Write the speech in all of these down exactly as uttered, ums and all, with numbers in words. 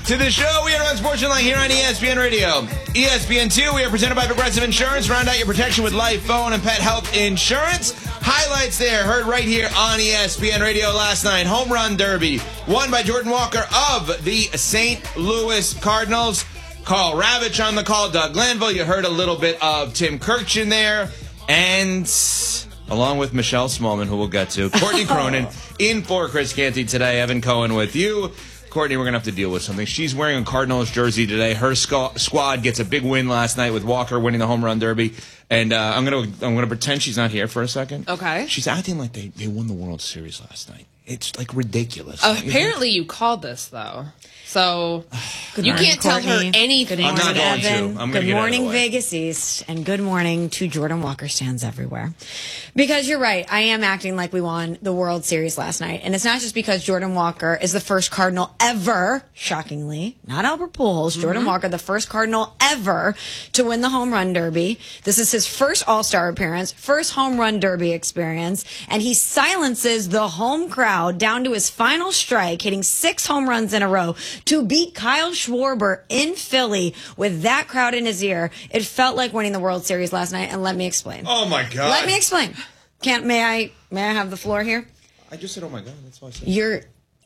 to the show. We are on Sportsline here on E S P N Radio. E S P N two, we are presented by Progressive Insurance. Round out your protection with life, phone, and pet health insurance. Highlights there, heard right here on E S P N Radio last night. Home run derby, won by Jordan Walker of the Saint Louis Cardinals. Carl Ravitch on the call, Doug Glanville. You heard a little bit of Tim Kirchin there. And along with Michelle Smallman, who we'll get to, Courtney Cronin in for Chris Canty today. Evan Cohen with you. Courtney, we're going to have to deal with something. She's wearing a Cardinals jersey today. Her squ- squad gets a big win last night with Walker winning the home run derby. And uh, I'm going to I'm going to pretend she's not here for a second. Okay. She's acting like they, they won the World Series last night. It's like ridiculous. Uh, apparently you called this, though. So Good you morning, can't tell Courtney. her anything. Good I'm morning, not going to. Evan. I'm good gonna get morning, out of the way. Vegas East, and good morning to Jordan Walker stands everywhere. Because you're right, I am acting like we won the World Series last night, and it's not just because Jordan Walker is the first Cardinal ever, shockingly, not Albert Pujols, mm-hmm. Jordan Walker, the first Cardinal ever to win the home run derby. This is his first All-Star appearance, first home run derby experience, and he silences the home crowd down to his final strike, hitting six home runs in a row to beat Kyle Schwarber in Philly with that crowd in his ear. It felt like winning the World Series last night, and let me explain. Oh, my God. Let me explain. Can't may I may I have the floor here? I just said, oh, my God. That's why I said You're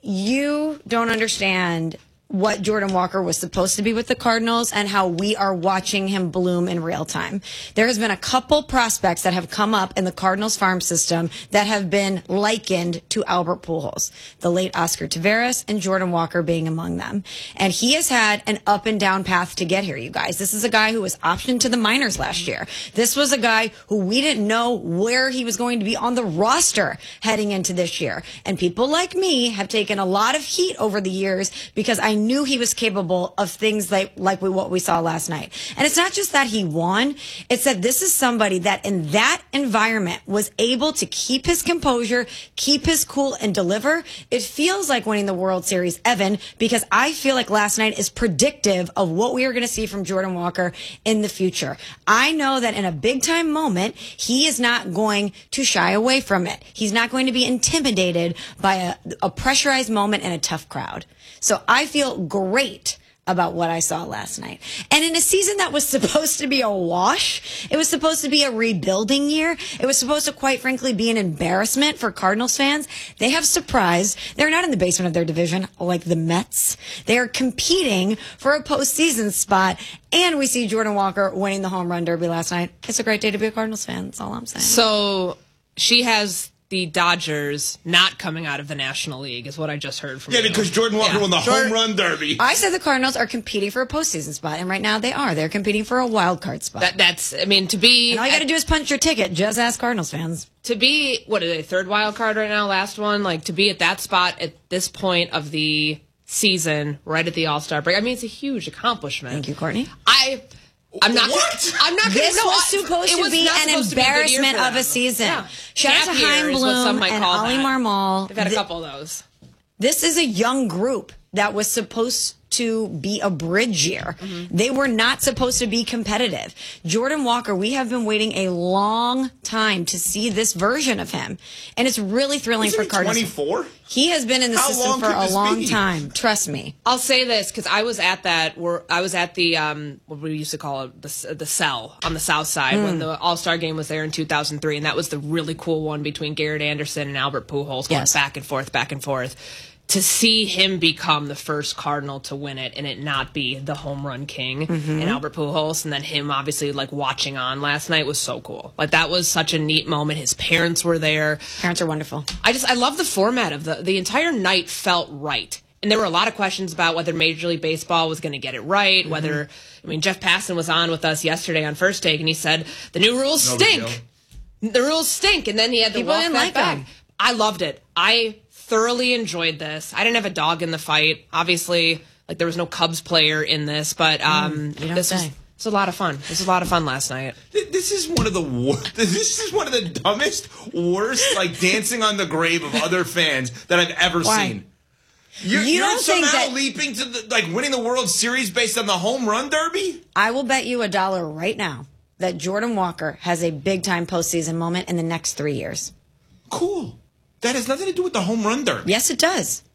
you don't understand what Jordan Walker was supposed to be with the Cardinals and how we are watching him bloom in real time. There has been a couple prospects that have come up in the Cardinals farm system that have been likened to Albert Pujols, the late Oscar Taveras and Jordan Walker being among them. And he has had an up and down path to get here, you guys. This is a guy who was optioned to the minors last year. This was a guy who we didn't know where he was going to be on the roster heading into this year. And people like me have taken a lot of heat over the years because I knew he was capable of things like like we, what we saw last night. And it's not just that he won. It's that this is somebody that in that environment was able to keep his composure, keep his cool, and deliver. It feels like winning the World Series, Evan, because I feel like last night is predictive of what we are going to see from Jordan Walker in the future. I know that in a big-time moment, he is not going to shy away from it. He's not going to be intimidated by a, a pressurized moment and a tough crowd. So I feel great about what I saw last night. And in a season that was supposed to be a wash, it was supposed to be a rebuilding year. It was supposed to, quite frankly, be an embarrassment for Cardinals fans. They have surprised. They're not in the basement of their division like the Mets. They are competing for a postseason spot. And we see Jordan Walker winning the home run derby last night. It's a great day to be a Cardinals fan. That's all I'm saying. So she has the Dodgers not coming out of the National League is what I just heard from Yeah, you. because Jordan Walker Yeah. won the Jordan- home run derby. I said the Cardinals are competing for a postseason spot, and right now they are. They're competing for a wild card spot. That, that's, I mean, to be... And all you got to do is punch your ticket. Just ask Cardinals fans. To be, what are they, third wild card right now, last one? Like, to be at that spot at this point of the season, right at the All-Star break, I mean, it's a huge accomplishment. Thank you, Courtney. I... I'm not. What? I'm not. Gonna, This no, was I- supposed it to was be not an supposed to be a good year embarrassment for of a them. season. Yeah. Shout out Gap to year Chaim is what some Bloom might and call Ollie that. Marmol. They've had a Th- couple of those. This is a young group that was supposed to be a bridge year. Mm-hmm. They were not supposed to be competitive. Jordan Walker, we have been waiting a long time to see this version of him. And it's really thrilling Isn't for he Cardinals. twenty-four? He has been in the How system long for could a this long be? time. Trust me. I'll say this because I was at that. Where I was at the um, what we used to call it the the cell on the South Side Mm. when the All Star game was there in two thousand three, and that was the really cool one between Garrett Anderson and Albert Pujols going Yes. back and forth, back and forth. To see him become the first Cardinal to win it and it not be the home run king Mm-hmm. and Albert Pujols, and then him obviously like watching on last night was so cool. Like that was such a neat moment. His parents were there. Parents are wonderful. I just I love the format of the the entire night felt right. And there were a lot of questions about whether Major League Baseball was going to get it right, Mm-hmm. whether I mean Jeff Passan was on with us yesterday on First Take and he said the new rules No big stink. The rules stink, and then he had to People walk didn't that like back. them. I loved it. I thoroughly enjoyed this. I didn't have a dog in the fight. Obviously, like there was no Cubs player in this, but um, Mm, you don't this say. was this was a lot of fun. This was a lot of fun last night. This is one of the wor- this is one of the dumbest, worst, like dancing on the grave of other fans that I've ever Why? seen. You're, You you're don't think somehow that- leaping to the, like winning the World Series based on the home run derby? I will bet you a dollar right now that Jordan Walker has a big-time postseason moment in the next three years. Cool. That has nothing to do with the home run derby. Yes, it does.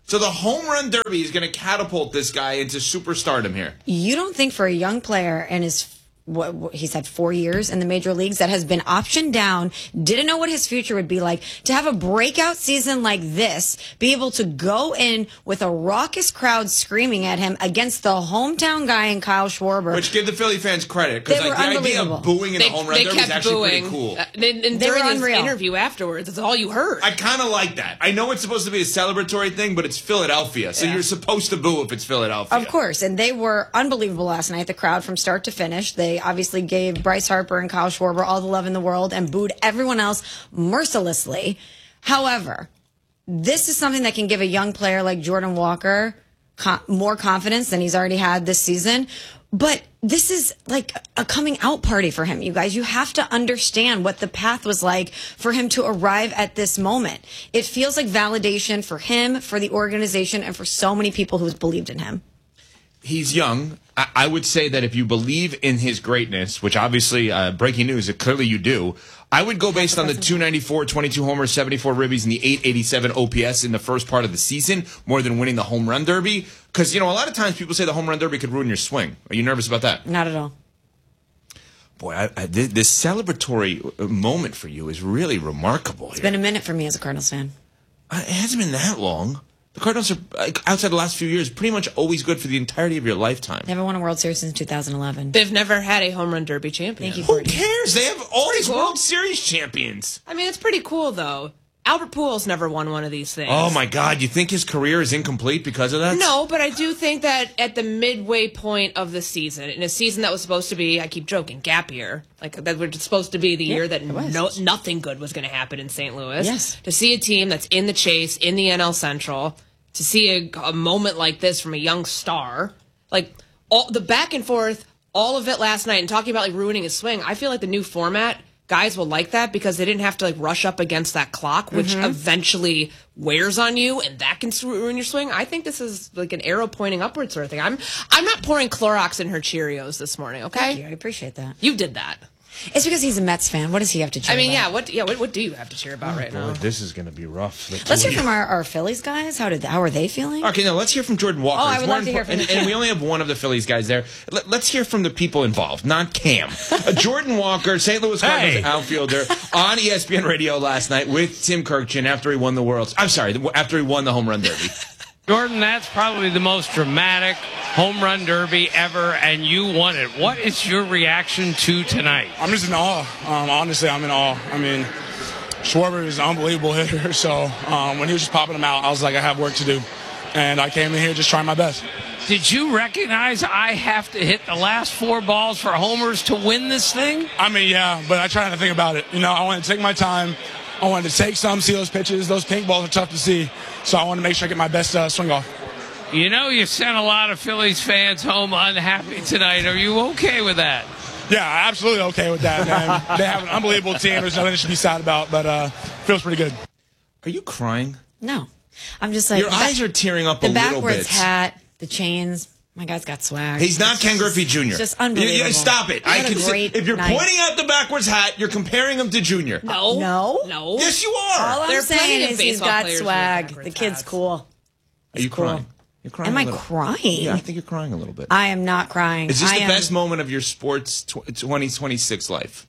So the home run derby is going to catapult this guy into superstardom here. You don't think for a young player and his what, what he's had four years in the major leagues that has been optioned down, didn't know what his future would be like, to have a breakout season like this, be able to go in with a raucous crowd screaming at him against the hometown guy in Kyle Schwarber. Which give the Philly fans credit, because They like, were the idea unbelievable. of booing in They, the home run they derby is kept actually booing. pretty cool. Uh, and, and They were during his unreal. interview afterwards, that's all you heard. I kind of like that. I know it's supposed to be a celebratory thing, but it's Philadelphia, so Yeah. you're supposed to boo if it's Philadelphia. Of course, and they were unbelievable last night, the crowd from start to finish. They obviously gave Bryce Harper and Kyle Schwarber all the love in the world and booed everyone else mercilessly. However, this is something that can give a young player like Jordan Walker co- more confidence than he's already had this season. But this is like a coming out party for him, you guys. You have to understand what the path was like for him to arrive at this moment. It feels like validation for him, for the organization, and for so many people who's believed in him. He's young. I, I would say that if you believe in his greatness, which obviously, uh, breaking news, that clearly you do, I would go based on the two ninety-four, twenty-two homers, seventy-four ribbies, and the eight eighty-seven O P S in the first part of the season, more than winning the home run derby. Because, you know, a lot of times people say the home run derby could ruin your swing. Are you nervous about that? Not at all. Boy, I, I, this, this celebratory moment for you is really remarkable here. It's been a minute for me as a Cardinals fan. Uh, It hasn't been that long. The Cardinals are, like, outside the last few years, pretty much always good for the entirety of your lifetime. They haven't won a World Series since two thousand eleven. They've never had a home run derby champion. Thank you, Who Courtney. cares? They have all these cool. World Series champions. I mean, it's pretty cool, though. Albert Pujols never won one of these things. Oh, my God. You think his career is incomplete because of that? No, but I do think that at the midway point of the season, in a season that was supposed to be, I keep joking, gap year, like that was supposed to be the year that was. no, nothing good was going to happen in Saint Louis. Yes. To see a team that's in the chase, in the N L Central, to see a, a moment like this from a young star, like all the back and forth, all of it last night, and talking about like ruining his swing, I feel like the new format, guys will like that because they didn't have to like rush up against that clock, which Mm-hmm. eventually wears on you, and that can ruin your swing. I think this is like an arrow pointing upward sort of thing. I'm I'm not pouring Clorox in her Cheerios this morning. Okay, Thank you. I appreciate that. you did that. It's because he's a Mets fan. What does he have to cheer I mean, about? yeah. What yeah? What, what do you have to cheer about right now? This is going to be rough. Let's hear from our, our Phillies guys. How did how are they feeling? Okay, now let's hear from Jordan Walker. Oh, I It's would more love to hear important- from and, him. and we only have one of the Phillies guys there. Let, let's hear from the people involved, not Cam. Uh, Jordan Walker, Saint Louis Cardinals Hey. outfielder, on E S P N Radio last night with Tim Kirkchin after he won the World. I'm sorry, after he won the home run derby. Jordan, that's probably the most dramatic home run derby ever, and you won it. What is your reaction to tonight? I'm just in awe. Um, honestly, I'm in awe. I mean, Schwarber is an unbelievable hitter, so um, when he was just popping them out, I was like, I have work to do. And I came in here just trying my best. Did you recognize I have to hit the last four balls for homers to win this thing? I mean, yeah, but I try not to think about it. You know, I wanted to take my time. I wanted to take some, see those pitches. Those pink balls are tough to see, so I want to make sure I get my best uh, swing off. You know you sent a lot of Phillies fans home unhappy tonight. Are you okay with that? Yeah, absolutely okay with that, man. They have an unbelievable team. There's nothing to should be sad about, but uh, feels pretty good. Are you crying? No, I'm just like Your the eyes ba- are tearing up a the little backwards bit. hat, the chains. My guy's got swag. He's not Ken Griffey Junior Just You- you- unbelievable. stop it. He I had a can see, great if you're night. pointing out the backwards hat, you're comparing him to Junior. No, No. no. Yes, you are. All I'm There are plenty saying of is he's baseball got players with swag. backwards The kid's hats. cool. Are you cool. crying? You're crying. Am a I little. crying? Yeah, I think you're crying a little bit. I am not crying. Is this I the am, best moment of your sports tw- twenty twenty-six life?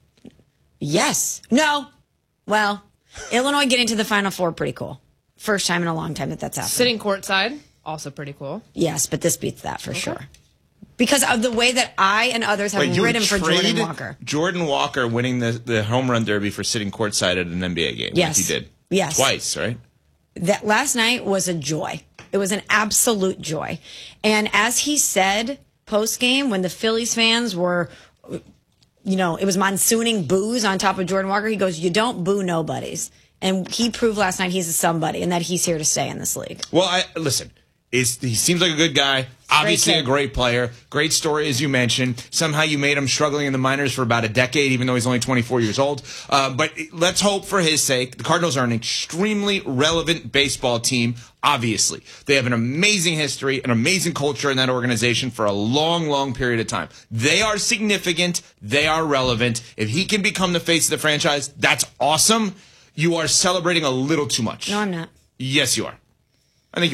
Yes. No. Well, Illinois getting to the Final Four, pretty cool. First time in a long time that that's happened. Sitting courtside, also pretty cool. Yes, but this beats that for sure. Because of the way that I and others have Wait, you would ridden for Jordan trade Walker. Jordan Walker winning the, the home run derby for sitting courtside at an N B A game. Yes. Like you did. Yes. Twice, right? That last night was a joy. It was an absolute joy. And as he said post game, when the Phillies fans were, you know, it was monsooning boos on top of Jordan Walker, he goes, "You don't boo nobodies." And he proved last night he's a somebody and that he's here to stay in this league. Well, I listen. Is he seems like a good guy. Obviously, kid. a great player. Great story, as you mentioned. Somehow you made him struggling in the minors for about a decade, even though he's only twenty-four years old. Uh, but let's hope for his sake. The Cardinals are an extremely relevant baseball team, obviously. They have an amazing history, an amazing culture in that organization for a long, long period of time. They are significant. They are relevant. If he can become the face of the franchise, that's awesome. You are celebrating a little too much. No, I'm not. Yes, you are. I think you are.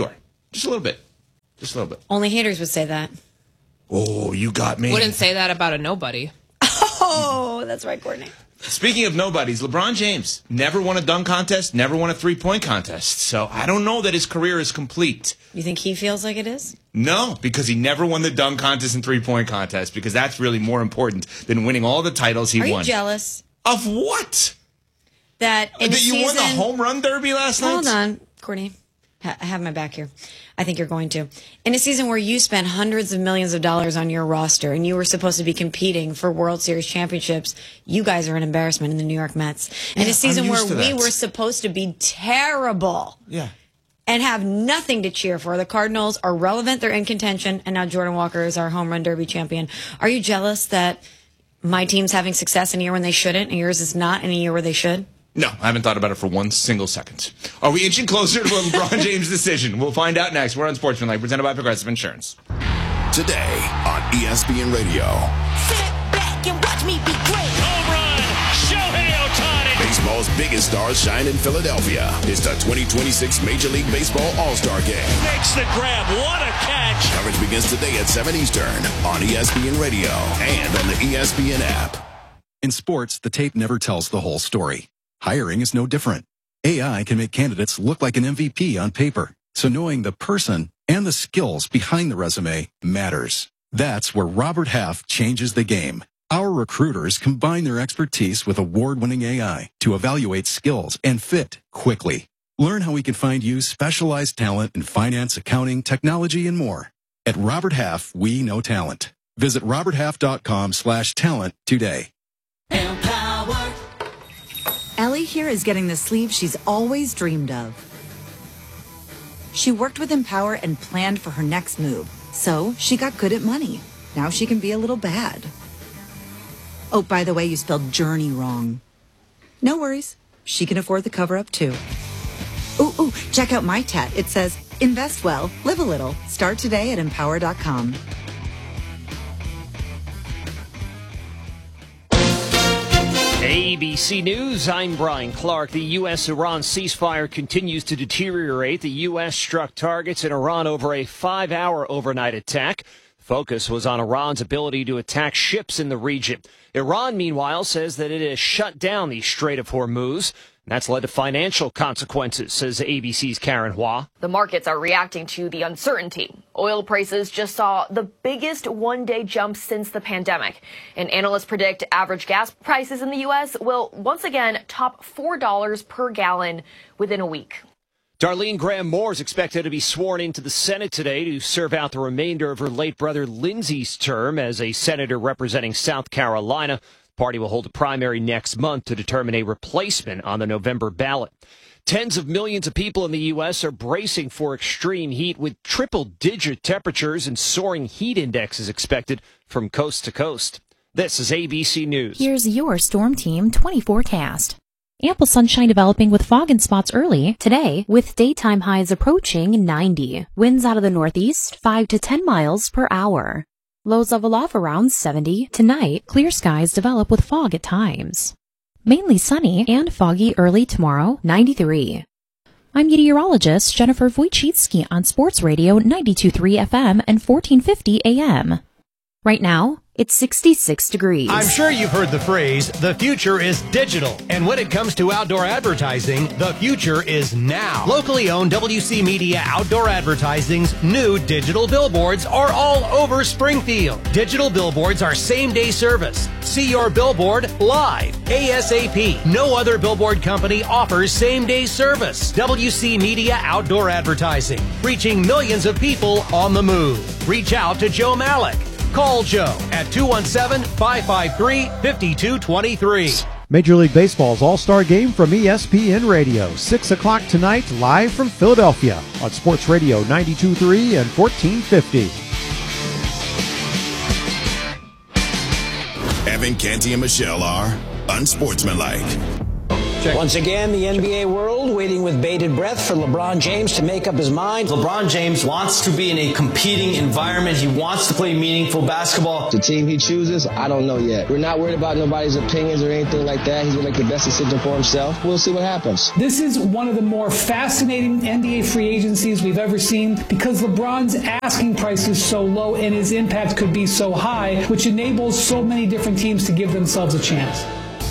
Just a little bit. Just a little bit. Only haters would say that. Oh, you got me. Wouldn't say that about a nobody. Oh, that's right, Courtney. Speaking of nobodies, LeBron James never won a dunk contest, never won a three-point contest. So I don't know that his career is complete. You think he feels like it is? No, because he never won the dunk contest and three-point contest, because that's really more important than winning all the titles he Are won. you jealous? Of what? That in that you season... won the home run derby last night? Hold on, Courtney. Ha- I have my back here. I think you're going to. In a season where you spent hundreds of millions of dollars on your roster and you were supposed to be competing for World Series championships, you guys are an embarrassment in the New York Mets. In Yeah, a season I'm where used to we that. were supposed to be terrible Yeah. and have nothing to cheer for, the Cardinals are relevant, they're in contention, and now Jordan Walker is our home run derby champion. Are you jealous that my team's having success in a year when they shouldn't and yours is not in a year where they should? No, I haven't thought about it for one single second. Are we inching closer to a LeBron James decision? We'll find out next. We're on Sportsmanlike, presented by Progressive Insurance. Today on E S P N Radio. Sit back and watch me be great. Home run, Shohei Ohtani. Baseball's biggest stars shine in Philadelphia. It's the twenty twenty-six Major League Baseball All-Star Game. Makes the grab. What a catch. Coverage begins today at seven Eastern on E S P N Radio and on the E S P N app. In sports, the tape never tells the whole story. Hiring is no different. A I can make candidates look like an M V P on paper, so knowing the person and the skills behind the resume matters. That's where Robert Half changes the game. Our recruiters combine their expertise with award-winning A I to evaluate skills and fit quickly. Learn how we can find you specialized talent in finance, accounting, technology, and more. At Robert Half, we know talent. Visit roberthalf.com slash talent today. Empower. Ellie here is getting the sleeve she's always dreamed of. She worked with Empower and planned for her next move, so she got good at money. Now she can be a little bad. Oh, by the way, you spelled journey wrong. No worries. She can afford the cover-up, too. Ooh, ooh, check out my tat. It says, invest well, live a little. Start today at empower dot com. A B C News, I'm Brian Clark. The U S Iran ceasefire continues to deteriorate. The U S struck targets in Iran over a five-hour overnight attack. Focus was on Iran's ability to attack ships in the region. Iran, meanwhile, says that it has shut down the Strait of Hormuz. And that's led to financial consequences, says A B C's Karen Hua. The markets are reacting to the uncertainty. Oil prices just saw the biggest one-day jump since the pandemic. And analysts predict average gas prices in the U S will once again top four dollars per gallon within a week. Darlene Graham Moore is expected to be sworn into the Senate today to serve out the remainder of her late brother Lindsey's term as a senator representing South Carolina. The party will hold a primary next month to determine a replacement on the November ballot. Tens of millions of people in the U S are bracing for extreme heat with triple-digit temperatures and soaring heat indexes expected from coast to coast. This is A B C News. Here's your Storm Team twenty forecast. Ample sunshine developing with fog in spots early today, with daytime highs approaching ninety. Winds out of the northeast, five to ten miles per hour. Lows level off around seventy. Tonight, clear skies develop with fog at times. Mainly sunny and foggy early tomorrow, ninety-three. I'm meteorologist Jennifer Wojcicki on Sports Radio ninety-two point three F M and fourteen fifty A M. Right now, it's sixty-six degrees. I'm sure you've heard the phrase, the future is digital. And when it comes to outdoor advertising, the future is now. Locally owned W C Media Outdoor Advertising's new digital billboards are all over Springfield. Digital billboards are same-day service. See your billboard live, ASAP. No other billboard company offers same-day service. W C Media Outdoor Advertising, reaching millions of people on the move. Reach out to Joe Malik. Call Joe at two one seven, five five three, five two two three. Major League Baseball's All-Star Game from E S P N Radio. six o'clock tonight, live from Philadelphia on Sports Radio ninety-two point three and fourteen fifty. Evan, Canty, and Michelle are unsportsmanlike. Check. Once again, the N B A world waiting with bated breath for LeBron James to make up his mind. LeBron James wants to be in a competing environment. He wants to play meaningful basketball. The team he chooses, I don't know yet. We're not worried about nobody's opinions or anything like that. He's going to make the best decision for himself. We'll see what happens. This is one of the more fascinating N B A free agencies we've ever seen because LeBron's asking price is so low and his impact could be so high, which enables so many different teams to give themselves a chance.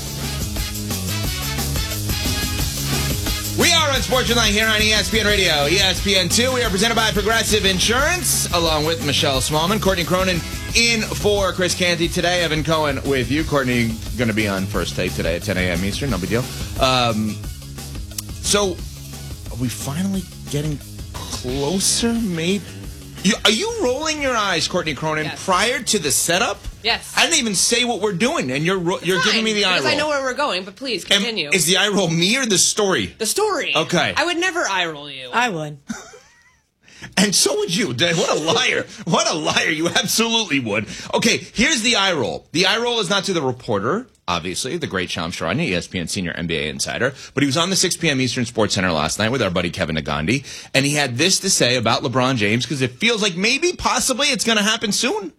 We are Unsportsmanlike here on E S P N Radio, E S P N two. We are presented by Progressive Insurance, along with Michelle Smallman, Courtney Cronin in for Chris Canty today. Evan Cohen with you. Courtney going to be on First Take today at ten a.m. Eastern. No big deal. Um, so, are we finally getting closer? Maybe. You, are you rolling your eyes, Courtney Cronin, yes. prior to the setup? Yes. I didn't even say what we're doing, and you're ro- you're Fine, giving me the eye roll. Because I know where we're going, but please continue. And is the eye roll me or the story? The story. Okay. I would never eye roll you. I would. And so would you. What a liar. What a liar. You absolutely would. Okay, here's the eye roll. The eye roll is not to the reporter, obviously, the great Shams Charania, E S P N senior N B A insider, but he was on the six p.m. Eastern Sports Center last night with our buddy Kevin Nagandi, and he had this to say about LeBron James because it feels like maybe, possibly, it's going to happen soon.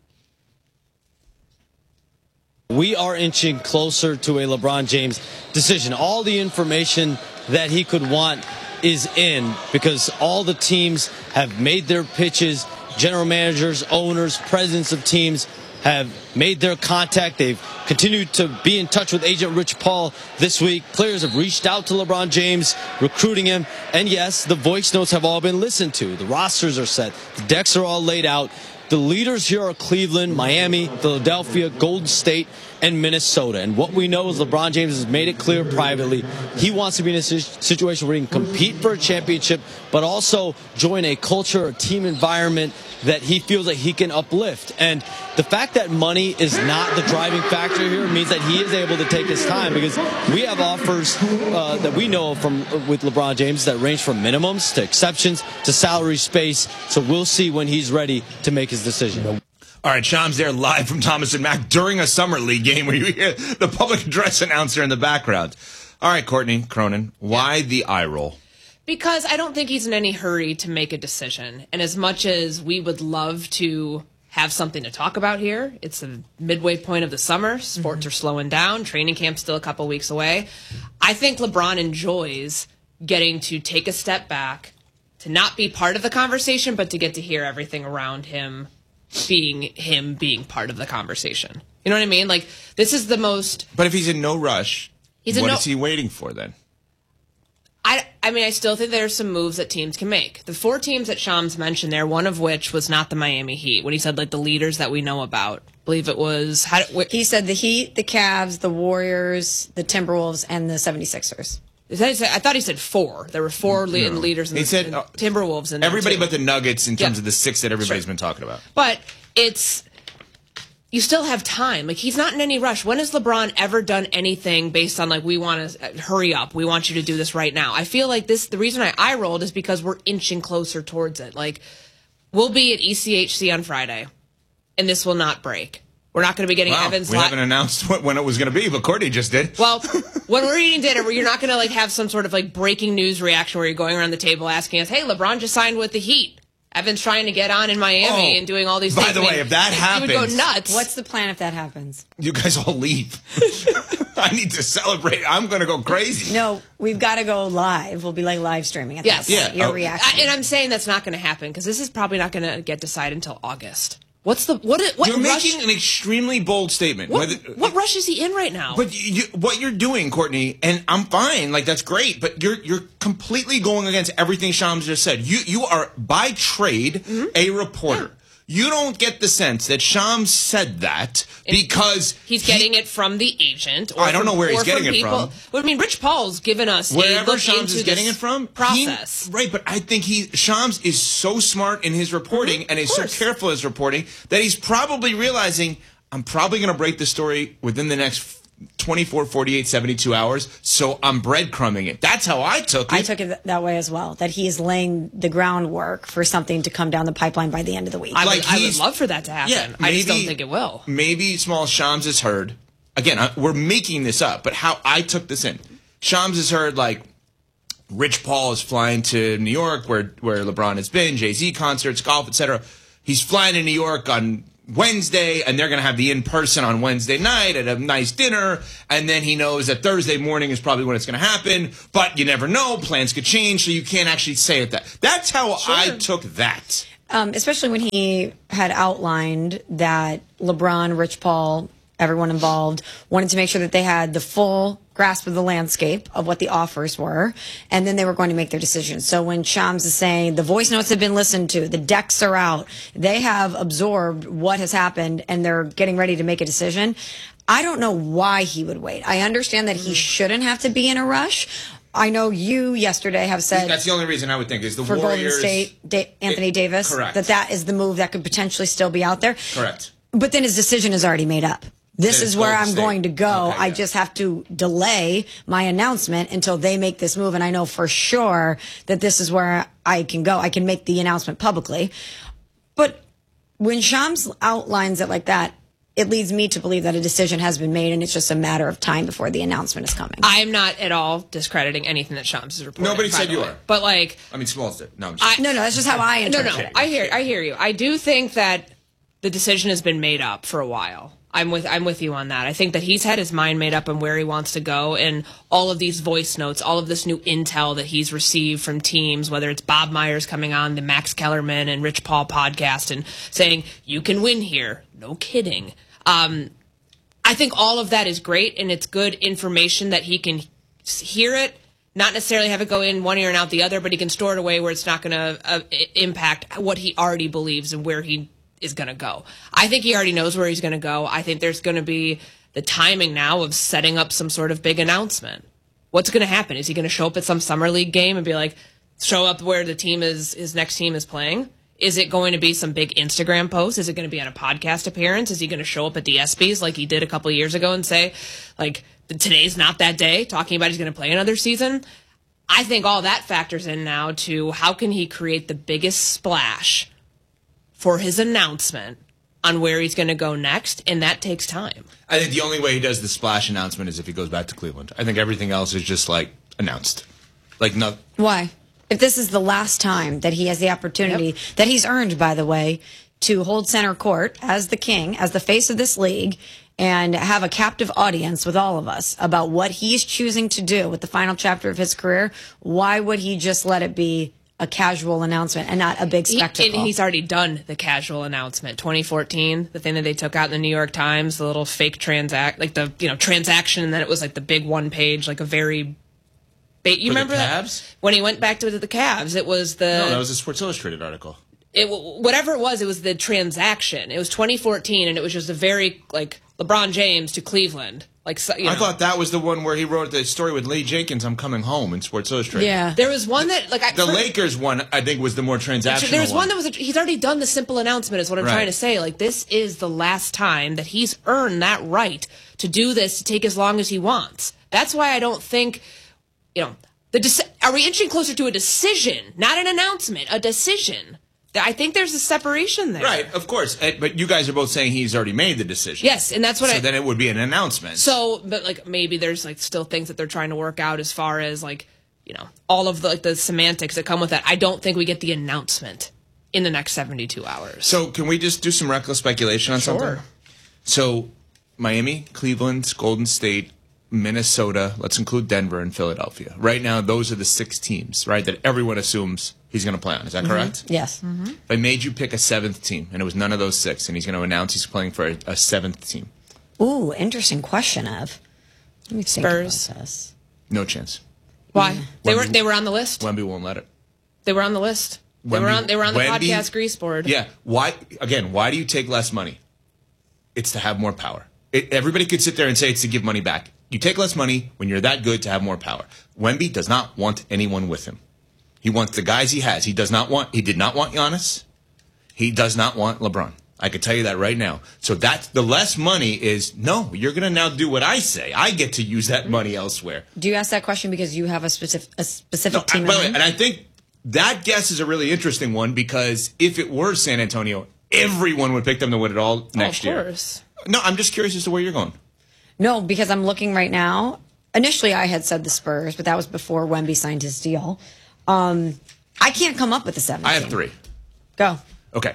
We are inching closer to a LeBron James decision. All the information that he could want is in because all the teams have made their pitches. General managers, owners, presidents of teams have made their contact. They've continued to be in touch with agent Rich Paul this week. Players have reached out to LeBron James, recruiting him. And yes, the voice notes have all been listened to. The rosters are set. The decks are all laid out. The leaders here are Cleveland, Miami, Philadelphia, Golden State, and Minnesota. And what we know is LeBron James has made it clear privately he wants to be in a situation where he can compete for a championship, but also join a culture, a team environment that he feels like he can uplift. And the fact that money is not the driving factor here means that he is able to take his time because we have offers uh, that we know from with LeBron James that range from minimums to exceptions to salary space. So we'll see when he's ready to make his decision. All right, Shams there live from Thomas and Mack during a Summer League game where you hear the public address announcer in the background. All right, Courtney Cronin, why yeah. the eye roll? Because I don't think he's in any hurry to make a decision. And as much as we would love to have something to talk about here, it's the midway point of the summer. Sports mm-hmm. are slowing down. Training camp's still a couple weeks away. I think LeBron enjoys getting to take a step back, to not be part of the conversation, but to get to hear everything around him being him being part of the conversation. You know what I mean? Like, this is the most... But if he's in no rush, he's what no- is he waiting for then? I, I mean, I still think there's some moves that teams can make. The four teams that Shams mentioned there, one of which was not the Miami Heat. When he said, like, the leaders that we know about, I believe it was... How, wh- he said the Heat, the Cavs, the Warriors, the Timberwolves, and the seventy-sixers. I thought he said four. There were four no. lead leaders in he the said, uh, Timberwolves. And everybody but the Nuggets in terms yeah. of the six that everybody's sure. been talking about. But it's... You still have time. Like, he's not in any rush. When has LeBron ever done anything based on, like, we want to hurry up, we want you to do this right now? I feel like this, the reason I eye rolled is because we're inching closer towards it. Like, we'll be at E C H C on Friday, and this will not break. We're not going to be getting wow, Evans. We li- haven't announced what, when it was going to be, but Courtney just did. Well, when we're eating dinner, you're not going to, like, have some sort of, like, breaking news reaction where you're going around the table asking us, hey, LeBron just signed with the Heat. Evan's trying to get on in Miami oh, and doing all these by things. By the way, if that happens... You would go nuts. What's the plan if that happens? You guys all leave. I need to celebrate. I'm going to go crazy. No, we've got to go live. We'll be, like, live streaming at yes. that point. Yeah. Your oh. reaction. I, and I'm saying that's not going to happen because this is probably not going to get decided until August. What's the what? what you're rush? making an extremely bold statement. What, Whether, what rush is he in right now? But you, what you're doing, Courtney, and I'm fine. Like, that's great. But you're you're completely going against everything Shams just said. You you are by trade mm-hmm. a reporter. Yeah. You don't get the sense that Shams said that and because he's he, getting it from the agent. Or I don't from, know where he's getting it people. from. Well, I mean, Rich Paul's given us wherever a look Shams is getting it from. Process, he, right? But I think he Shams is so smart in his reporting mm-hmm. and he's so careful in his reporting that he's probably realizing I'm probably going to break the story within the next twenty-four, forty-eight, seventy-two hours, so I'm breadcrumbing it. That's how I took it. I took it that way as well, that he is laying the groundwork for something to come down the pipeline by the end of the week. I, like would, I would love for that to happen. Yeah, maybe, I just don't think it will. Maybe Small Shams has heard. Again, I, we're making this up, but how I took this in. Shams has heard, like, Rich Paul is flying to New York, where where LeBron has been, Jay-Z concerts, golf, et cetera. He's flying to New York on Wednesday, and they're going to have the in-person on Wednesday night at a nice dinner, and then he knows that Thursday morning is probably when it's going to happen, but you never know. Plans could change, so you can't actually say it that. That's how Sure. I took that. Um, especially when he had outlined that LeBron, Rich Paul, everyone involved wanted to make sure that they had the full grasp of the landscape of what the offers were, and then they were going to make their decisions. So when Shams is saying the voice notes have been listened to, the decks are out, they have absorbed what has happened, and they're getting ready to make a decision, I don't know why he would wait. I understand that he shouldn't have to be in a rush. I know you yesterday have said That's the only reason I would think is the for Warriors. Golden State, da- Anthony it- Davis, correct. that that is the move that could potentially still be out there. Correct. But then his decision is already made up. This Then is it's where Golden I'm State. going to go. Okay, I yeah. just have to delay my announcement until they make this move. And I know for sure that this is where I can go. I can make the announcement publicly. But when Shams outlines it like that, it leads me to believe that a decision has been made, and it's just a matter of time before the announcement is coming. I'm not at all discrediting anything that Shams is reporting. Nobody by said the you way. are. But like, I mean, Smalls did. No, I'm just I, no, no, that's just how I no, interpret no. it. I hear, I hear you. I do think that the decision has been made up for a while. I'm with, I'm with you on that. I think that he's had his mind made up on where he wants to go, and all of these voice notes, all of this new intel that he's received from teams, whether it's Bob Myers coming on the Max Kellerman and Rich Paul podcast and saying you can win here. No kidding. Um, I think all of that is great, and it's good information that he can hear it, not necessarily have it go in one ear and out the other, but he can store it away where it's not going to uh, impact what he already believes and where he is going to go. I think he already knows where he's going to go. I think there's going to be the timing now of setting up some sort of big announcement. What's going to happen? Is he going to show up at some summer league game and be like, show up where the team is, his next team is playing? Is it going to be some big Instagram post? Is it going to be on a podcast appearance? Is he going to show up at the ESPYs like he did a couple of years ago and say, like, today's not that day, talking about he's going to play another season? I think all that factors in now to how can he create the biggest splash for his announcement on where he's going to go next, and that takes time. I think the only way he does the splash announcement is if he goes back to Cleveland. I think everything else is just, like, announced. Like, no. Why? If this is the last time that he has the opportunity, yep. that he's earned, by the way, to hold center court as the king, as the face of this league, and have a captive audience with all of us about what he's choosing to do with the final chapter of his career, why would he just let it be a casual announcement and not a big spectacle? He, and he's already done the casual announcement. twenty fourteen, the thing that they took out in the New York Times, the little fake transact, like the you know transaction, and then it was like the big one page, like a very. Ba- you For remember the that Cavs? when he went back to the Cavs? It was the No, that was a Sports Illustrated article. It whatever it was, it was the transaction. It was twenty fourteen, and it was just a very like LeBron James to Cleveland. Like you know. I thought that was the one where he wrote the story with Lee Jenkins, "I'm coming home" in Sports Illustrated. Yeah, there was one that like I, the for, Lakers one. I think was the more transactional. There was one, one that was a, he's already done the simple announcement. Is what I'm right. trying to say. Like this is the last time that he's earned that right to do this, to take as long as he wants. That's why I don't think you know the. Deci- are we inching closer to a decision, not an announcement, a decision? I think there's a separation there. Right, of course. But you guys are both saying he's already made the decision. Yes, and that's what so I... So then it would be an announcement. So, but like maybe there's like still things that they're trying to work out as far as like, you know, all of the like the semantics that come with that. I don't think we get the announcement in the next seventy-two hours. So can we just do some reckless speculation on sure. something? So Miami, Cleveland, Golden State, Minnesota, let's include Denver and Philadelphia. Right now, those are the six teams, right, that everyone assumes he's going to play on. Is that mm-hmm. correct? Yes. Mm-hmm. If I made you pick a seventh team, and it was none of those six, and he's going to announce he's playing for a, a seventh team. Ooh, interesting question, Ev. Let me think Spurs. about this. No chance. Why? Mm-hmm. They Wemby, were they were on the list. Wemby won't let it. They were on the list. They Wemby, were on they were on the Wemby, podcast grease board. Yeah. Why? Again, why do you take less money? It's to have more power. It, everybody could sit there and say it's to give money back. You take less money when you're that good to have more power. Wemby does not want anyone with him. He wants the guys he has. He does not want. He did not want Giannis. He does not want LeBron. I could tell you that right now. So that's the less money is no. You're going to now do what I say. I get to use that money elsewhere. Do you ask that question because you have a specific a specific No, team? I, by the way, and I think that guess is a really interesting one because if it were San Antonio, everyone would pick them to win it all next oh, of year. Course. No, I'm just curious as to where you're going. No, because I'm looking right now. initially I had said the Spurs, but that was before Wemby signed his deal. Um, I can't come up with the seventh. I have three. Go. Okay.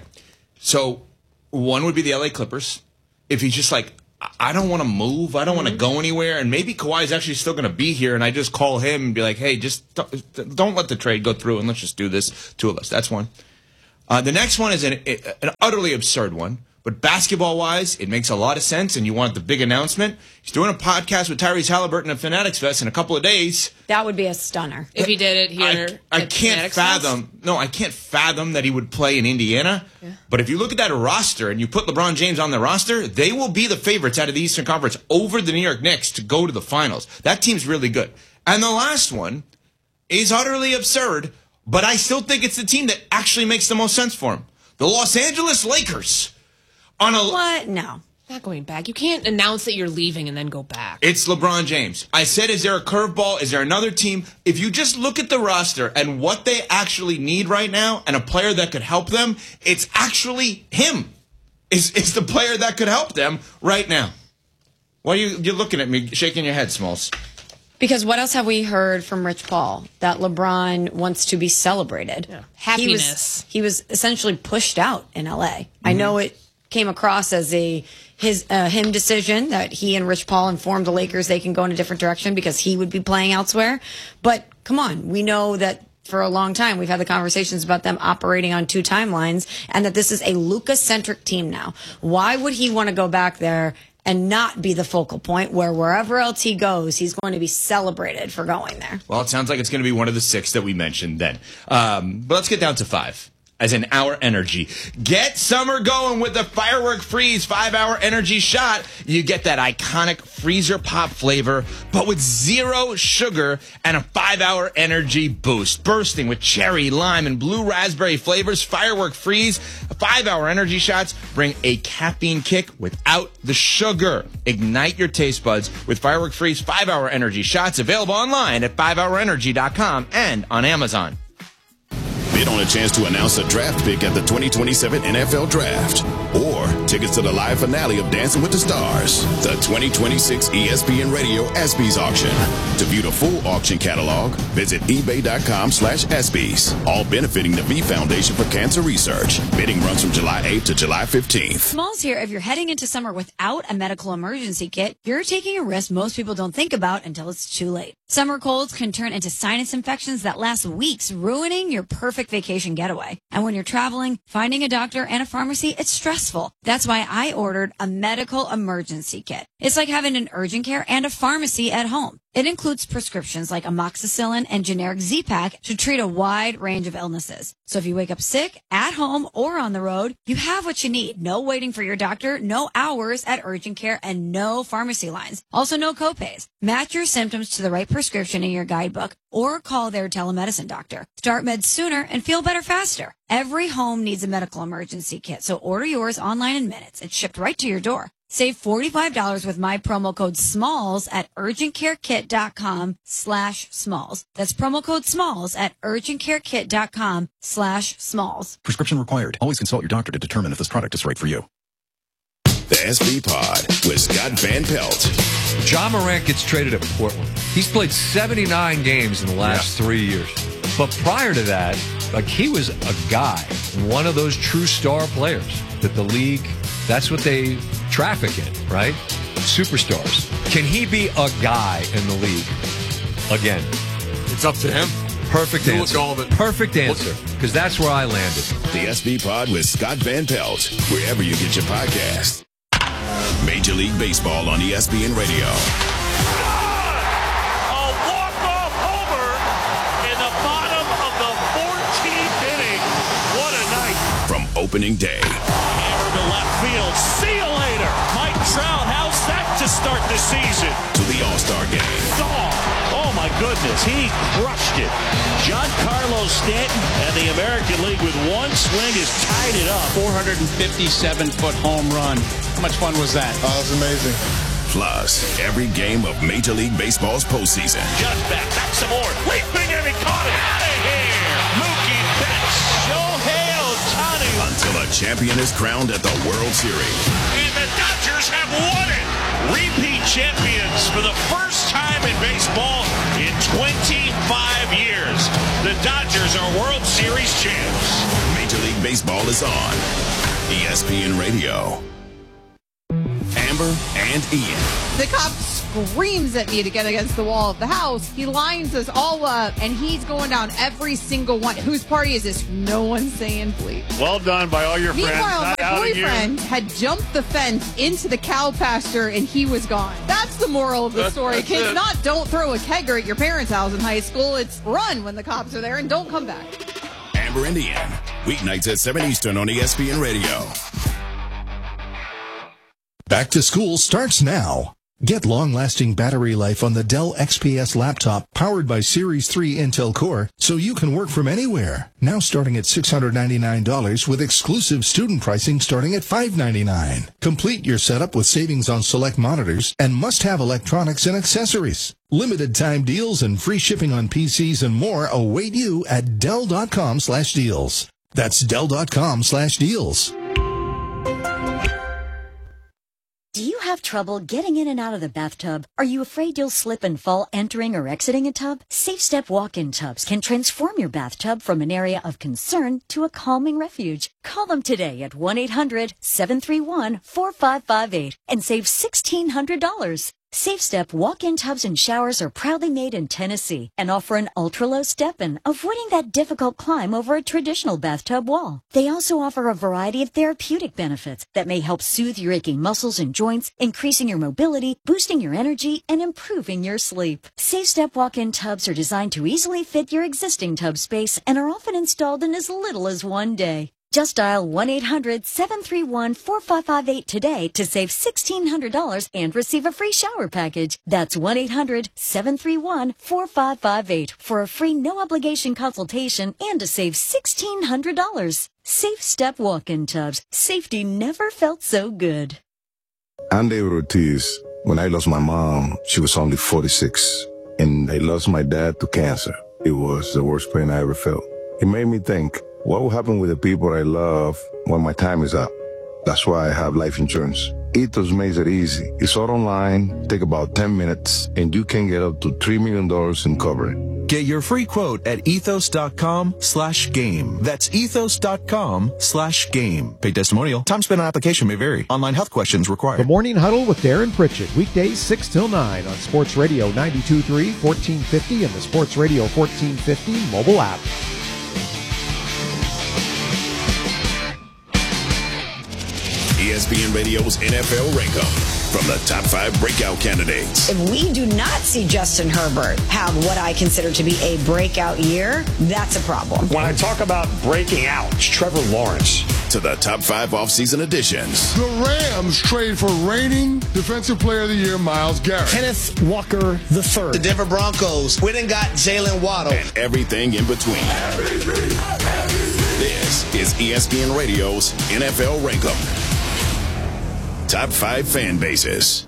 So one would be the L A Clippers. If he's just like, I don't want to move, I don't want to go anywhere, and maybe Kawhi's actually still going to be here, and I just call him and be like, hey, just don't, don't let the trade go through, and let's just do this, two of us. That's one. Uh, the next one is an, an utterly absurd one. But basketball-wise, it makes a lot of sense, and you want the big announcement. He's doing a podcast with Tyrese Halliburton at Fanatics Fest in a couple of days. That would be a stunner. If he did it here I, I at can't Fanatics fathom. Fest? No, I can't fathom that he would play in Indiana. Yeah. But if you look at that roster and you put LeBron James on the roster, they will be the favorites out of the Eastern Conference over the New York Knicks to go to the finals. That team's really good. And the last one is utterly absurd, but I still think it's the team that actually makes the most sense for him. The Los Angeles Lakers. On a, what? No. Not going back. You can't announce that you're leaving and then go back. It's LeBron James. I said, is there a curveball? Is there another team? If you just look at the roster and what they actually need right now and a player that could help them, it's actually him. Is is the player that could help them right now. Why are you you're looking at me, shaking your head, Smalls? Because what else have we heard from Rich Paul? That LeBron wants to be celebrated. Yeah. Happiness. He was, he was essentially pushed out in L A. Mm-hmm. I know it came across as a his uh, him decision that he and Rich Paul informed the Lakers they can go in a different direction because he would be playing elsewhere. But come on, we know that for a long time we've had the conversations about them operating on two timelines and that this is a Luka-centric team now. Why would he want to go back there and not be the focal point where wherever else he goes, he's going to be celebrated for going there? Well, it sounds like it's going to be one of the six that we mentioned then. Um, but let's get down to five. As in our energy. Get summer going with the Firework Freeze five-hour energy shot. You get that iconic freezer pop flavor, but with zero sugar and a five-hour energy boost. Bursting with cherry, lime, and blue raspberry flavors, Firework Freeze five-hour energy shots bring a caffeine kick without the sugar. Ignite your taste buds with Firework Freeze five-hour energy shots, available online at five hour energy dot com and on Amazon. Bid on a chance to announce a draft pick at the twenty twenty-seven N F L Draft. Or tickets to the live finale of Dancing with the Stars. The twenty twenty-six E S P N Radio ESPYs auction. To view the full auction catalog, visit ebay.com slash ESPYs. All benefiting the V Foundation for Cancer Research. Bidding runs from July eighth to July fifteenth. Smalls here. If you're heading into summer without a medical emergency kit, you're taking a risk most people don't think about until it's too late. Summer colds can turn into sinus infections that last weeks, ruining your perfect vacation getaway. And when you're traveling, finding a doctor and a pharmacy, it's stressful. That's why I ordered a medical emergency kit. It's like having an urgent care and a pharmacy at home. It includes prescriptions like amoxicillin and generic Z-Pak to treat a wide range of illnesses. So if you wake up sick, at home, or on the road, you have what you need. No waiting for your doctor, no hours at urgent care, and no pharmacy lines. Also no copays. Match your symptoms to the right prescription in your guidebook or call their telemedicine doctor. Start meds sooner and feel better faster. Every home needs a medical emergency kit, so order yours online in minutes. It's shipped right to your door. Save forty-five dollars with my promo code SMALLS at urgentcarekit.com slash smalls. That's promo code SMALLS at urgentcarekit.com slash smalls. Prescription required. Always consult your doctor to determine if this product is right for you. The S B Pod with Scott Van Pelt. Ja Morant gets traded at Portland. He's played seventy-nine games in the last yeah. three years. But prior to that, like he was a guy, one of those true star players that the league, that's what they traffic in, right? Superstars. Can he be a guy in the league again? It's up to him. Perfect You'll answer. Look all of it. Perfect answer. Because that's where I landed. The S B Pod with Scott Van Pelt, wherever you get your podcast. Major League Baseball on E S P N Radio. A walk-off homer in the bottom of the fourteenth inning. What a night. From opening day. Hammer to left field. See you later. Mike Trout, how's that to start the season? To the All-Star game. Oh, oh my goodness. He crushed it. Giancarlo Stanton and the American League with one swing has tied it up. four hundred fifty-seven foot home run. How much fun was that? Oh, that was amazing. Plus, every game of Major League Baseball's postseason. Just back, back some more. Leaping and he caught it. Out of here. Mookie Betts. Shohei Ohtani. Until a champion is crowned at the World Series. And the Dodgers have won it. Repeat champions for the first time in baseball in twenty-five years. The Dodgers are World Series champs. Major League Baseball is on E S P N Radio. Amber and Ian. The cop screams at me to get against the wall of the house. He lines us all up, and he's going down every single one. Whose party is this? No one's saying bleep. Well done by all your friends. Meanwhile, Not my outing boyfriend you. had jumped the fence into the cow pasture, and he was gone. That's the moral of the story. That's Kids, it. not don't throw a kegger at your parents' house in high school. It's run when the cops are there, and don't come back. Amber and Ian. Weeknights at seven Eastern on E S P N Radio. Back to school starts now. Get long-lasting battery life on the Dell X P S laptop powered by Series three Intel Core so you can work from anywhere. Now starting at six hundred ninety-nine dollars with exclusive student pricing starting at five hundred ninety-nine dollars. Complete your setup with savings on select monitors and must-have electronics and accessories. Limited time deals and free shipping on P Cs and more await you at Dell.com slash deals. That's Dell.com slash deals. Do you have trouble getting in and out of the bathtub? Are you afraid you'll slip and fall entering or exiting a tub? Safe Step walk-in tubs can transform your bathtub from an area of concern to a calming refuge. Call them today at one eight hundred seven three one four five five eight and save sixteen hundred dollars. Safe Step walk-in tubs and showers are proudly made in Tennessee and offer an ultra-low step-in, avoiding that difficult climb over a traditional bathtub wall. They also offer a variety of therapeutic benefits that may help soothe your aching muscles and joints, increasing your mobility, boosting your energy, and improving your sleep. Safe Step walk-in tubs are designed to easily fit your existing tub space and are often installed in as little as one day. Just dial one eight hundred seven three one four five five eight today to save sixteen hundred dollars and receive a free shower package. That's one eight hundred seven three one four five five eight for a free no-obligation consultation and to save sixteen hundred dollars. Safe Step walk-in tubs. Safety never felt so good. I'm David Ortiz. When I lost my mom, she was only forty-six, and I lost my dad to cancer. It was the worst pain I ever felt. It made me think, what will happen with the people I love when my time is up? That's why I have life insurance. Ethos makes it easy. It's all online, take about ten minutes, and you can get up to three million dollars in coverage. Get your free quote at ethos.com slash game. That's ethos.com slash game. Paid testimonial. Time spent on application may vary. Online health questions required. The Morning Huddle with Darren Pritchett. Weekdays six till nine on Sports Radio ninety-two point three, fourteen fifty, and the Sports Radio fourteen fifty mobile app. E S P N Radio's N F L Rank-Up from the top five breakout candidates. If we do not see Justin Herbert have what I consider to be a breakout year, that's a problem. When I talk about breaking out, it's Trevor Lawrence. To the top five offseason additions. The Rams trade for reigning Defensive Player of the Year, Myles Garrett. Kenneth Walker the third. The Denver Broncos went and got Jalen Waddle. And everything in between. This is E S P N Radio's N F L Rank-Up. Top five fan bases.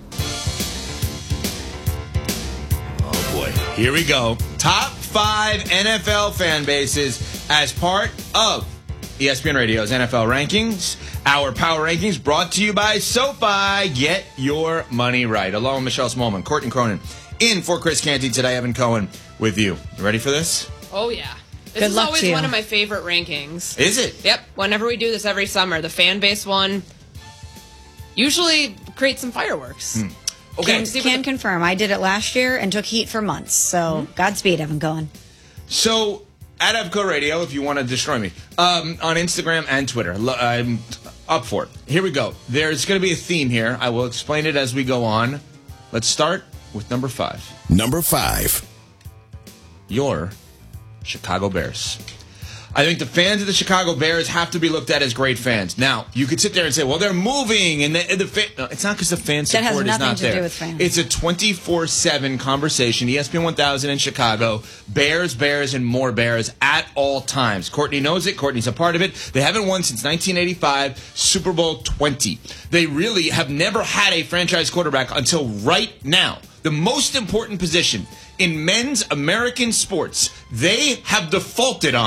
Oh, boy. Here we go. Top five N F L fan bases as part of E S P N Radio's N F L Rankings. Our Power Rankings brought to you by SoFi. Get your money right. Along with Michelle Smallman, Courtney Cronin. In for Chris Canty today, Evan Cohen with you. You ready for this? Oh, yeah. This Good is luck always to you. one of my favorite rankings. Is it? Yep. Whenever we do this every summer, the fan base one usually creates some fireworks. Hmm. Can, See can what the- confirm. I did it last year and took heat for months. So Godspeed, Evan Cohen. So, at Evco Radio, if you want to destroy me, um, on Instagram and Twitter. Lo- I'm up for it. Here we go. There's going to be a theme here. I will explain it as we go on. Let's start with number five. Number five. Your Chicago Bears. I think the fans of the Chicago Bears have to be looked at as great fans. Now, you could sit there and say, well, they're moving, and the, the fa- no, it's not because the fan That has support is nothing not to there. do with fans. It's a twenty-four seven conversation. E S P N one thousand in Chicago. Bears, Bears, and more Bears at all times. Courtney knows it. Courtney's a part of it. They haven't won since nineteen eighty-five, Super Bowl twenty. They really have never had a franchise quarterback until right now. The most important position in men's American sports, they have defaulted on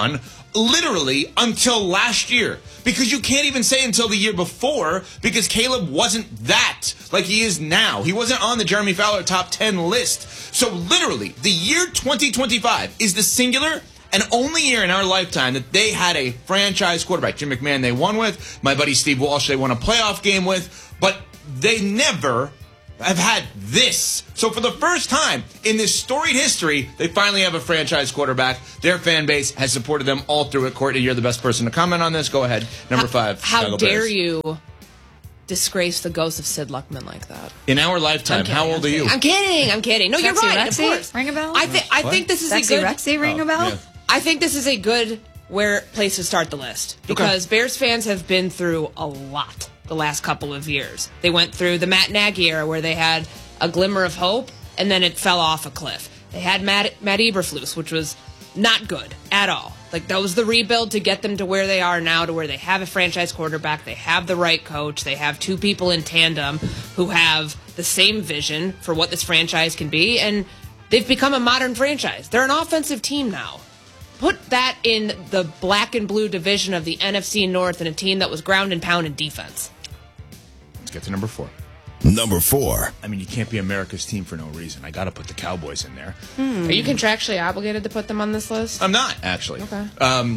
literally until last year. Because you can't even say until the year before, because Caleb wasn't that like he is now. He wasn't on the Jeremy Fowler top ten list. So literally, the year twenty twenty-five is the singular and only year in our lifetime that they had a franchise quarterback. Jim McMahon they won with, my buddy Steve Walsh they won a playoff game with, but they never have had this. So for the first time in this storied history, they finally have a franchise quarterback. Their fan base has supported them all through it. Courtney, you're the best person to comment on this. Go ahead. Number five. How Chicago dare Bears. you disgrace the ghost of Sid Luckman like that? In our lifetime, how old are you? I'm kidding. I'm kidding. No, you're Sexy right. Rexy? Of course. Ring a bell? I think I What? think this is Sexy a good Rexy ring Oh, a bell? yeah. I think this is a good where place to start the list because Bears fans have been through a lot the last couple of years. They went through the Matt Nagy era where they had a glimmer of hope and then it fell off a cliff. They had Matt, Matt Eberflus, which was not good at all. Like that was the rebuild to get them to where they are now, to where they have a franchise quarterback, they have the right coach, they have two people in tandem who have the same vision for what this franchise can be, and they've become a modern franchise. They're an offensive team now. Put that in the black and blue division of the N F C North and a team that was ground and pound in defense. Let's get to number four. Number four. I mean, you can't be America's team for no reason. I got to put the Cowboys in there. Hmm. Are you contractually obligated to put them on this list? I'm not, actually. Okay. Um,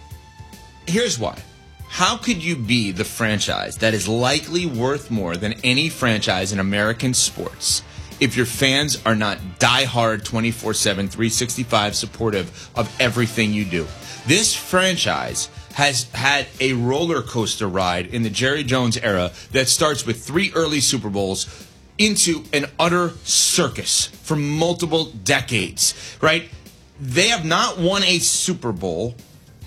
here's why. How could you be the franchise that is likely worth more than any franchise in American sports if your fans are not diehard twenty-four seven, three sixty-five supportive of everything you do? This franchise has had a roller coaster ride in the Jerry Jones era that starts with three early Super Bowls into an utter circus for multiple decades, right? They have not won a Super Bowl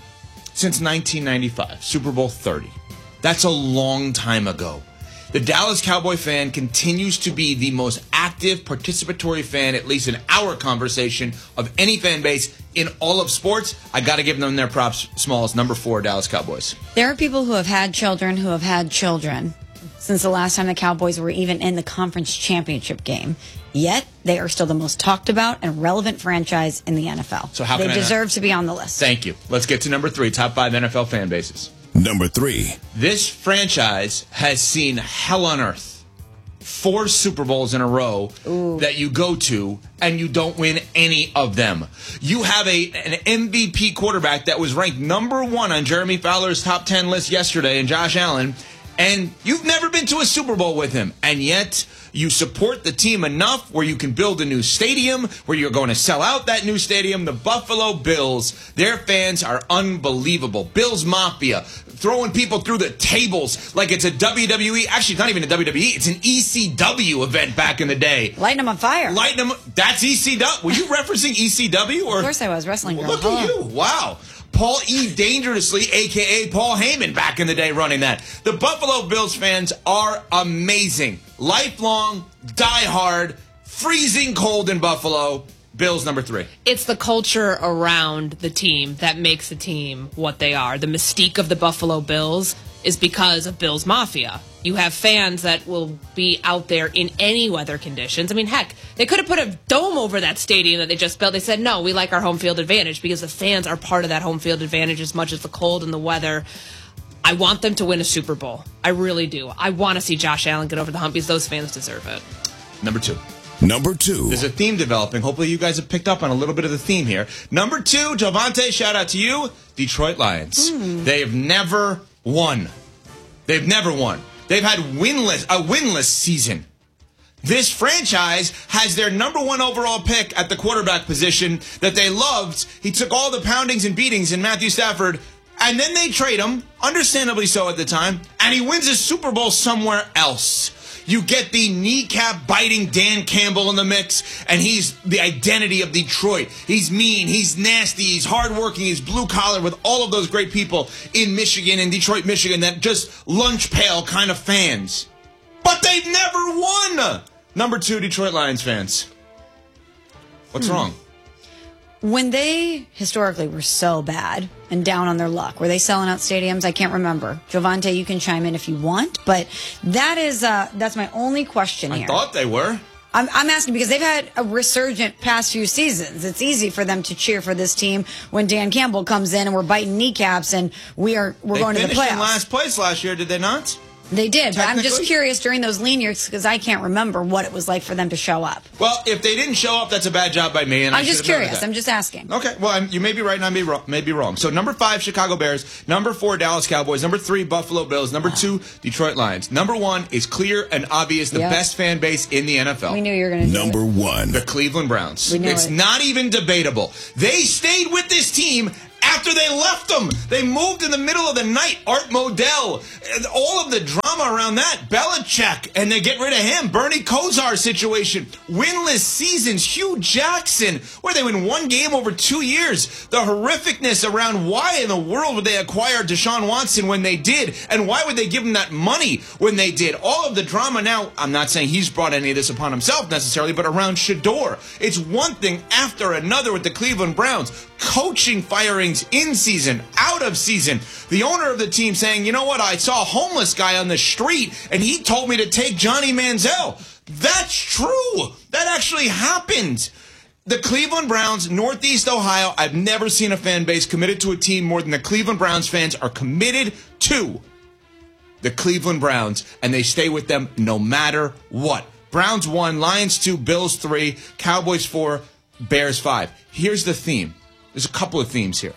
since nineteen ninety-five, Super Bowl thirty. That's a long time ago. The Dallas Cowboy fan continues to be the most active, participatory fan, at least in our conversation, of any fan base in all of sports. I got to give them their props. Smalls, number four, Dallas Cowboys. There are people who have had children who have had children since the last time the Cowboys were even in the conference championship game. Yet, they are still the most talked about and relevant franchise in the N F L. So how they can I deserve not- to be on the list. Thank you. Let's get to number three, top five N F L fan bases. Number three. This franchise has seen hell on earth. Four Super Bowls in a row Ooh. that you go to and you don't win any of them. You have a an M V P quarterback that was ranked number one on Jeremy Fowler's top ten list yesterday, and Josh Allen, and you've never been to a Super Bowl with him, and yet you support the team enough where you can build a new stadium, where you're going to sell out that new stadium. The Buffalo Bills, their fans are unbelievable. Bills Mafia, throwing people through the tables like it's a W W E. Actually, it's not even a W W E. It's an E C W event back in the day. Lighting them on fire. Lighting them. That's E C W. Were you referencing E C W? Or? Of course I was. Wrestling girl. Look Hello. at you. Wow. Paul E. Dangerously, a k a. Paul Heyman, back in the day running that. The Buffalo Bills fans are amazing. Lifelong, diehard, freezing cold in Buffalo. Bills number three. It's the culture around the team that makes the team what they are. The mystique of the Buffalo Bills is because of Bills Mafia. You have fans that will be out there in any weather conditions. I mean, heck, they could have put a dome over that stadium that they just built. They said, no, we like our home field advantage because the fans are part of that home field advantage as much as the cold and the weather. I want them to win a Super Bowl. I really do. I want to see Josh Allen get over the hump because those fans deserve it. Number two. Number two. There's a theme developing. Hopefully you guys have picked up on a little bit of the theme here. Number two, Javante, shout out to you, Detroit Lions. Mm. They have never won. They've never won. They've had winless a winless season. This franchise has their number one overall pick at the quarterback position that they loved. He took all the poundings and beatings in Matthew Stafford, and then they trade him, understandably so at the time, and he wins a Super Bowl somewhere else. You get the kneecap-biting Dan Campbell in the mix, and he's the identity of Detroit. He's mean, he's nasty, he's hardworking, he's blue-collar with all of those great people in Michigan, in Detroit, Michigan, that just lunch pail kind of fans. But they've never won! Number two, Detroit Lions fans. What's Hmm. wrong? When they historically were so bad and down on their luck, were they selling out stadiums? I can't remember. Javante, you can chime in if you want, but that is uh, that's my only question I here. thought they were. I'm, I'm asking because they've had a resurgent past few seasons. It's easy for them to cheer for this team when Dan Campbell comes in and we're biting kneecaps and we are we're they going to the finished playoffs. in last place last year, did they not? They did, but I'm just curious during those lean years because I can't remember what it was like for them to show up. Well, if they didn't show up, that's a bad job by me. And I'm I just should have noted curious. that. I'm just asking. Okay, well, I'm, you may be right and I may, wrong, may be wrong. So number five, Chicago Bears. Number four, Dallas Cowboys. Number three, Buffalo Bills. Number two, Detroit Lions. Number one is clear and obvious, the Yep. best fan base in the N F L. We knew you were going to do Number it. one, the Cleveland Browns. We knew It's it. not even debatable. They stayed with this team after they left them. They moved in the middle of the night. Art Modell, and all of the drama around that. Belichick, and they get rid of him. Bernie Kosar situation. Winless seasons. Hugh Jackson, where they win one game over two years. The horrificness around why in the world would they acquire Deshaun Watson when they did, and why would they give him that money when they did. All of the drama now, I'm not saying he's brought any of this upon himself necessarily, but around Shador. It's one thing after another with the Cleveland Browns. Coaching firings in season, out of season. The owner of the team saying, you know what, I saw a homeless guy on the street and he told me to take Johnny Manziel. That's true. That actually happened. The Cleveland Browns, Northeast Ohio, I've never seen a fan base committed to a team more than the Cleveland Browns fans are committed to the Cleveland Browns, and they stay with them no matter what. Browns one, Lions two, Bills three, Cowboys four, Bears five. Here's the theme. There's a couple of themes here.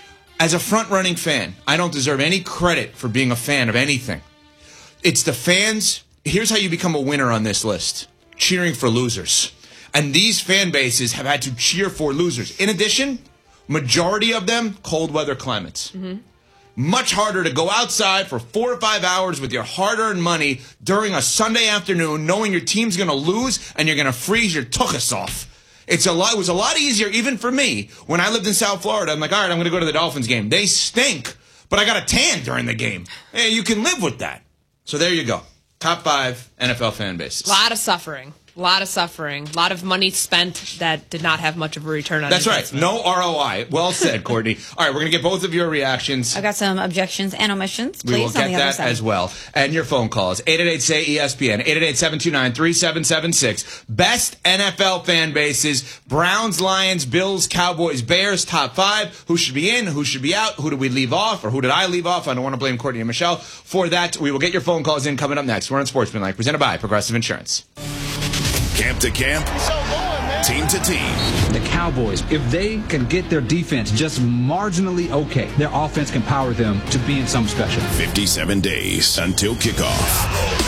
As a front-running fan, I don't deserve any credit for being a fan of anything. It's the fans. Here's how you become a winner on this list. Cheering for losers. And these fan bases have had to cheer for losers. In addition, majority of them, cold weather climates. Mm-hmm. Much harder to go outside for four or five hours with your hard-earned money during a Sunday afternoon knowing your team's going to lose and you're going to freeze your tuchus off. It's a lot. It was a lot easier, even for me, when I lived in South Florida. I'm like, all right, I'm going to go to the Dolphins game. They stink, but I got a tan during the game. Hey, you can live with that. So there you go. Top five N F L fan bases. A lot of suffering. A lot of suffering. A lot of money spent that did not have much of a return on That's right. investment. No R O I. Well said, Courtney. All right, we're going to get both of your reactions. I got some objections and omissions. Please, We will on get the other that side. as well. And your phone calls. eight eight eight, S A Y, E S P N. eight eight eight, seven two nine, three seven seven six. Best N F L fan bases. Browns, Lions, Bills, Cowboys, Bears. Top five. Who should be in? Who should be out? Who did we leave off? Or who did I leave off? I don't want to blame Courtney and Michelle for that. We will get your phone calls in coming up next. We're on Sportsmanlike, presented by Progressive Insurance. Camp to camp, team to team. The Cowboys, if they can get their defense just marginally okay, their offense can power them to being something special. fifty-seven days until kickoff.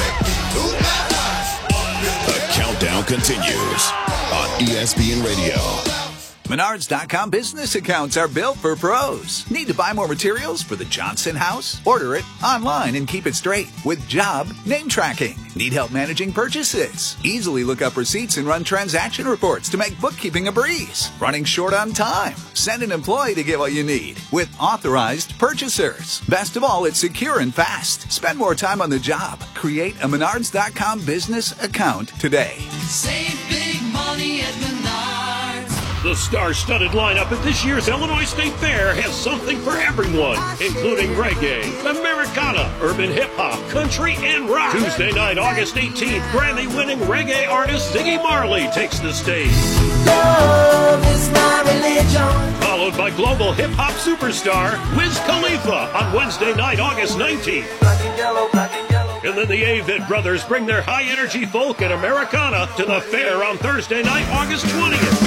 The countdown continues on E S P N Radio. Menards dot com business accounts are built for pros. Need to buy more materials for the Johnson house? Order it online and keep it straight with job name tracking. Need help managing purchases? Easily look up receipts and run transaction reports to make bookkeeping a breeze. Running short on time? Send an employee to get what you need with authorized purchasers. Best of all, it's secure and fast. Spend more time on the job. Create a Menards dot com business account today. Save big money at Menards. The star-studded lineup at this year's Illinois State Fair has something for everyone, including reggae, Americana, urban hip-hop, country, and rock. Tuesday night, August eighteenth, Grammy-winning reggae artist Ziggy Marley takes the stage. Love is my religion. Followed by global hip-hop superstar Wiz Khalifa on Wednesday night, August nineteenth. Black and yellow, black and yellow. And then the Avid Brothers bring their high-energy folk and Americana to the fair on Thursday night, August twentieth.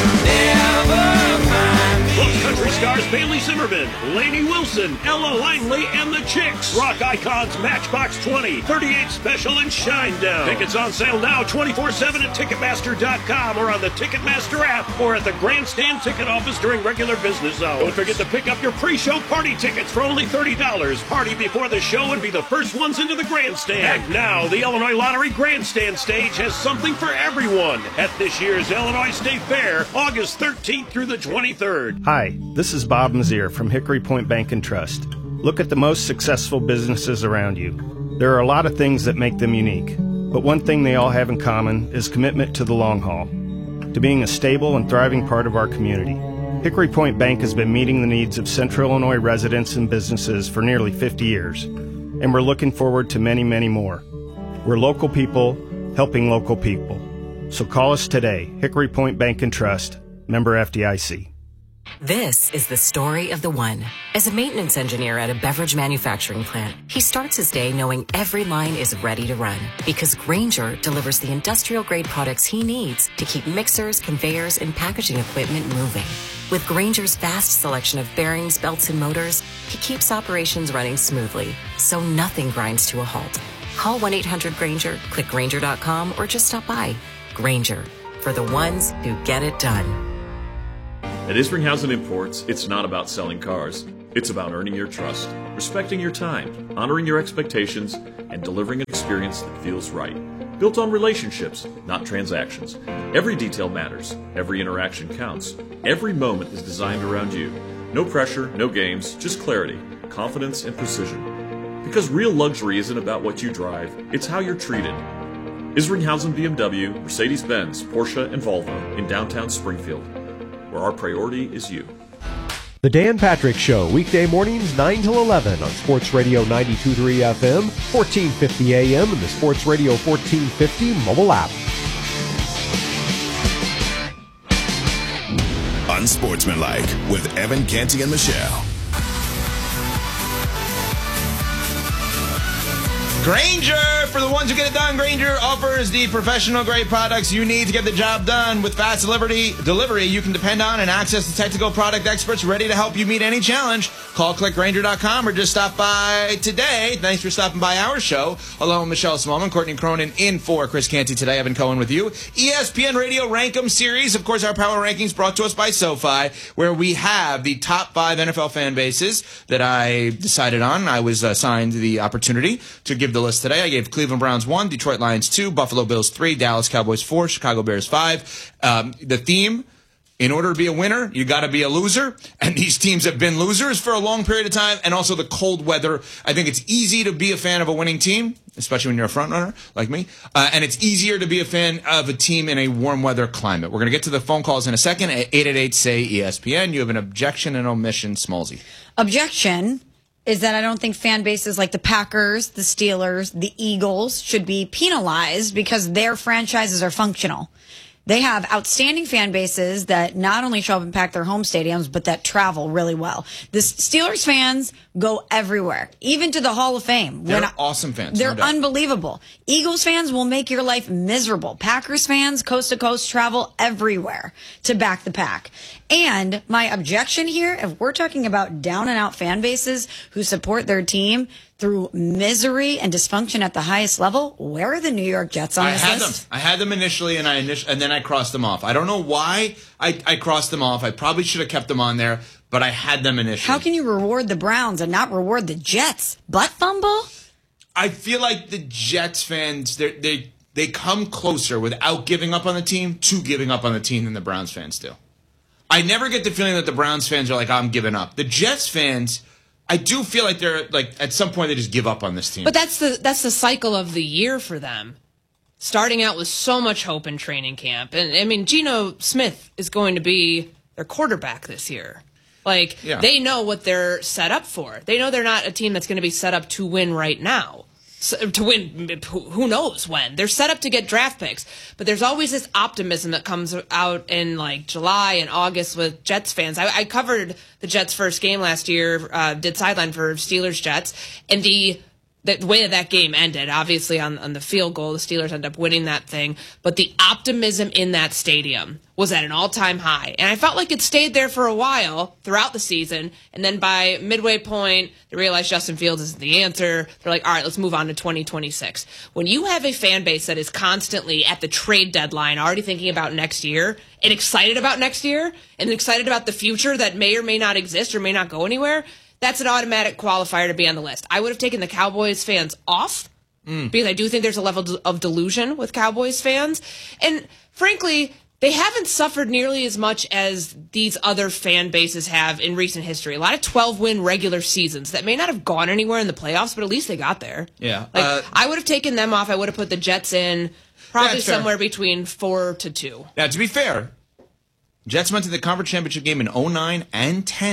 Plus country stars Bailey Zimmerman, Lainey Wilson, Ella Langley, and the Chicks. Rock icons Matchbox twenty, thirty-eight Special, and Shinedown. Tickets on sale now twenty-four seven at Ticketmaster dot com or on the Ticketmaster app or at the Grandstand ticket office during regular business hours. Don't forget to pick up your pre-show party tickets for only thirty dollars. Party before the show and be the first ones into the Grandstand. And now, the Illinois Lottery Grandstand stage has something for everyone at this year's Illinois State Fair, August thirteenth through the twenty-third. Hi, this is Bob Mazier from Hickory Point Bank and Trust. Look at the most successful businesses around you. There are a lot of things that make them unique, but one thing they all have in common is commitment to the long haul, to being a stable and thriving part of our community. Hickory Point Bank has been meeting the needs of Central Illinois residents and businesses for nearly fifty years, and we're looking forward to many, many more. We're local people helping local people. So call us today. Hickory Point Bank and Trust, member F D I C. This is the story of the one. As a maintenance engineer at a beverage manufacturing plant, he starts his day knowing every line is ready to run because Grainger delivers the industrial-grade products he needs to keep mixers, conveyors, and packaging equipment moving. With Grainger's vast selection of bearings, belts, and motors, he keeps operations running smoothly, so nothing grinds to a halt. Call one eight hundred Grainger, click Grainger dot com, or just stop by. Grainger, for the ones who get it done. At Isringhausen Imports, it's not about selling cars. It's about earning your trust, respecting your time, honoring your expectations, and delivering an experience that feels right. Built on relationships, not transactions. Every detail matters. Every interaction counts. Every moment is designed around you. No pressure, no games, just clarity, confidence, and precision. Because real luxury isn't about what you drive, it's how you're treated. Isringhausen B M W, Mercedes-Benz, Porsche, and Volvo in downtown Springfield, where our priority is you. The Dan Patrick Show, weekday mornings nine till eleven on Sports Radio ninety-two point three F M, fourteen fifty A M, and the Sports Radio fourteen fifty mobile app. Unsportsmanlike with Evan Canty and Michelle. Grainger, for the ones who get it done, Grainger offers the professional-grade products you need to get the job done. With fast delivery, delivery you can depend on and access the technical product experts ready to help you meet any challenge. Call click Grainger dot com or just stop by today. Thanks for stopping by our show. Along with Michelle Smallman, Courtney Cronin in for Chris Canty today. Evan Cohen with you. E S P N Radio Rankem Series. Of course, our power rankings brought to us by SoFi, where we have the top five N F L fan bases that I decided on. I was assigned the opportunity to give the list today. I gave Cleveland Browns one, Detroit Lions two, Buffalo Bills three, Dallas Cowboys four, Chicago Bears five. Um, the theme, in order to be a winner, you got to be a loser. And these teams have been losers for a long period of time. And also the cold weather. I think it's easy to be a fan of a winning team, especially when you're a front runner like me. Uh, and it's easier to be a fan of a team in a warm weather climate. We're going to get to the phone calls in a second at eight eight eight, S A Y, E S P N. You have an objection and omission, Smallsy. Objection is that I don't think fan bases like the Packers, the Steelers, the Eagles should be penalized because their franchises are functional. They have outstanding fan bases that not only show up and pack their home stadiums, but that travel really well. The Steelers fans go everywhere, even to the Hall of Fame. They're When I- awesome fans. They're no doubt. unbelievable. Eagles fans will make your life miserable. Packers fans, coast to coast, travel everywhere to back the pack. And my objection here, if we're talking about down and out fan bases who support their team through misery and dysfunction at the highest level, where are the New York Jets on I this had list? them. I had them initially, and I init- and then I crossed them off. I don't know why I, I crossed them off. I probably should have kept them on there, but I had them initially. How can you reward the Browns and not reward the Jets? Butt fumble? I feel like the Jets fans, they they they come closer without giving up on the team to giving up on the team than the Browns fans do. I never get the feeling that the Browns fans are like, I'm giving up. The Jets fans, I do feel like they're like at some point they just give up on this team. But that's the that's the cycle of the year for them. Starting out with so much hope in training camp. And I mean, Geno Smith is going to be their quarterback this year. Like, Yeah. they know what they're set up for. They know they're not a team that's going to be set up to win right now. So, to win, who knows when. They're set up to get draft picks. But there's always this optimism that comes out in, like, July and August with Jets fans. I, I covered the Jets' first game last year, uh, did sideline for Steelers-Jets, and the... The way that that game ended, obviously on, on the field goal, the Steelers ended up winning that thing. But the optimism in that stadium was at an all-time high. And I felt like it stayed there for a while throughout the season. And then by midway point, they realized Justin Fields isn't the answer. They're like, all right, let's move on to twenty twenty-six. When you have a fan base that is constantly at the trade deadline already thinking about next year and excited about next year and excited about the future that may or may not exist or may not go anywhere, that's an automatic qualifier to be on the list. I would have taken the Cowboys fans off Mm. because I do think there's a level of delusion with Cowboys fans. And frankly, they haven't suffered nearly as much as these other fan bases have in recent history. A lot of twelve-win regular seasons that may not have gone anywhere in the playoffs, but at least they got there. Yeah. Like, Uh, I would have taken them off. I would have put the Jets in probably That's fair. somewhere between four to two. Now, to be fair, Jets went to the conference championship game in oh nine and ten.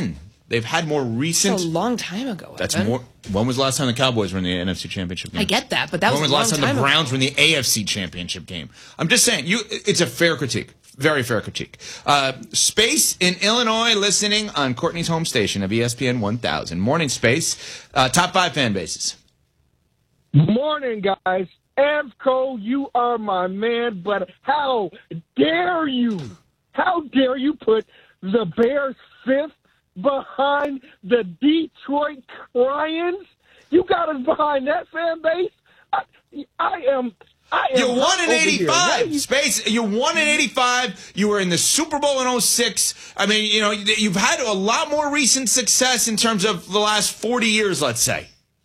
They've had more recent. That's a long time ago. That's Evan. more. When was the last time the Cowboys were in the N F C Championship game? I get that, but that when was was a the last long time time the ago. Browns were in the A F C Championship game? I'm just saying, you. It's a fair critique. Very fair critique. Uh, Space in Illinois, listening on Courtney's home station of E S P N one thousand. Morning, Space. Uh, top five fan bases. Morning, guys. Avco, you are my man, but how dare you? How dare you put the Bears fifth behind the Detroit Lions? You got us behind that fan base? I, I am... I am You won in over here. eighty-five, Space. You won in eighty-five. You were in the Super Bowl in oh six. I mean, you know, you've had a lot more recent success in terms of the last forty years, let's say.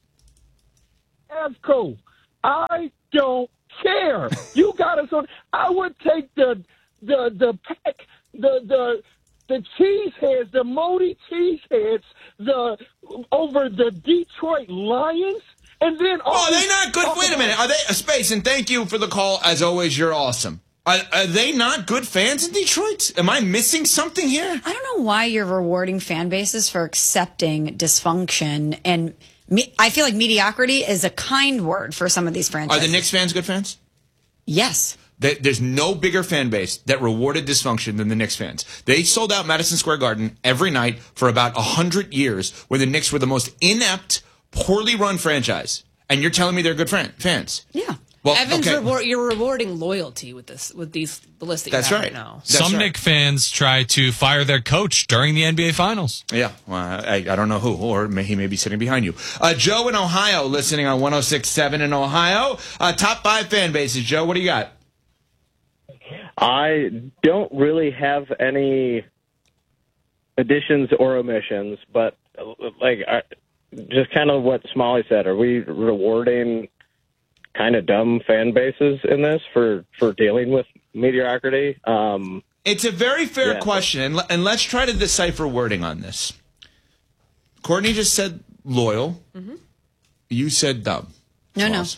Avco, I don't care. You got us on. I would take the the the pack, the the the cheeseheads, the Modi cheeseheads, the over the Detroit Lions, and then oh, are they not good? Wait a minute. Are they uh, Space? And thank you for the call. As always, you're awesome. Are, are they not good fans in Detroit? Am I missing something here? I don't know why you're rewarding fan bases for accepting dysfunction, and me, I feel like mediocrity is a kind word for some of these Are franchises. the Knicks fans good fans? Yes. They, there's no bigger fan base that rewarded dysfunction than the Knicks fans. They sold out Madison Square Garden every night for about one hundred years, when the Knicks were the most inept, poorly run franchise. And you're telling me they're good fan, fans? Yeah. Well, Evans, okay. reward, you're rewarding loyalty with this, with these the list that you That's have right. now. That's Some right. Knicks fans try to fire their coach during the N B A Finals. Yeah, well, I, I don't know who, or may, he may be sitting behind you. Uh, Joe in Ohio, listening on one oh six point seven in Ohio. Uh, top five fan bases. Joe, what do you got? I don't really have any additions or omissions, but like I, just kind of what Smalley said. Are we rewarding kind of dumb fan bases in this for, for dealing with mediocrity? Um, It's a very fair yeah. question, and, le- and let's try to decipher wording on this. Courtney just said loyal. Mm-hmm. You said dumb. No, no.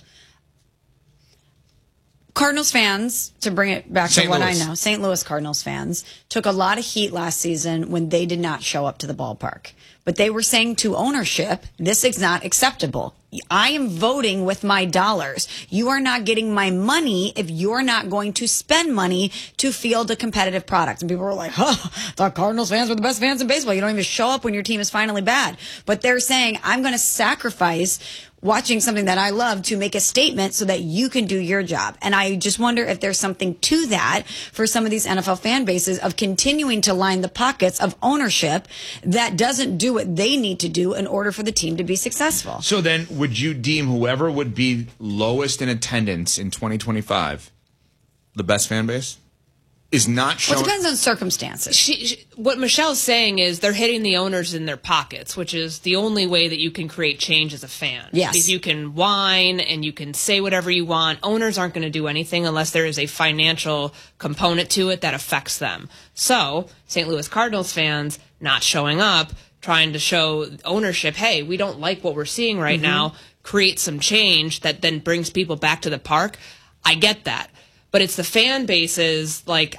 Cardinals fans, to bring it back Saint to what Louis. I know, Saint Louis Cardinals fans took a lot of heat last season when they did not show up to the ballpark. But they were saying to ownership, this is not acceptable. I am voting with my dollars. You are not getting my money if you're not going to spend money to field a competitive product. And people were like, huh, the Cardinals fans were the best fans in baseball. You don't even show up when your team is finally bad. But they're saying, I'm going to sacrifice watching something that I love to make a statement so that you can do your job. And I just wonder if there's something to that for some of these N F L fan bases of continuing to line the pockets of ownership that doesn't do what they need to do in order for the team to be successful. So then, would you deem whoever would be lowest in attendance in twenty twenty-five the best fan base? Is not showing. Well, it depends on circumstances. She, she, what Michelle's saying is they're hitting the owners in their pockets, which is the only way that you can create change as a fan. Yes. Because you can whine and you can say whatever you want. Owners aren't going to do anything unless there is a financial component to it that affects them. So, Saint Louis Cardinals fans not showing up, trying to show ownership, hey, we don't like what we're seeing right Mhm. now, create some change that then brings people back to the park. I get that. But it's the fan bases, like,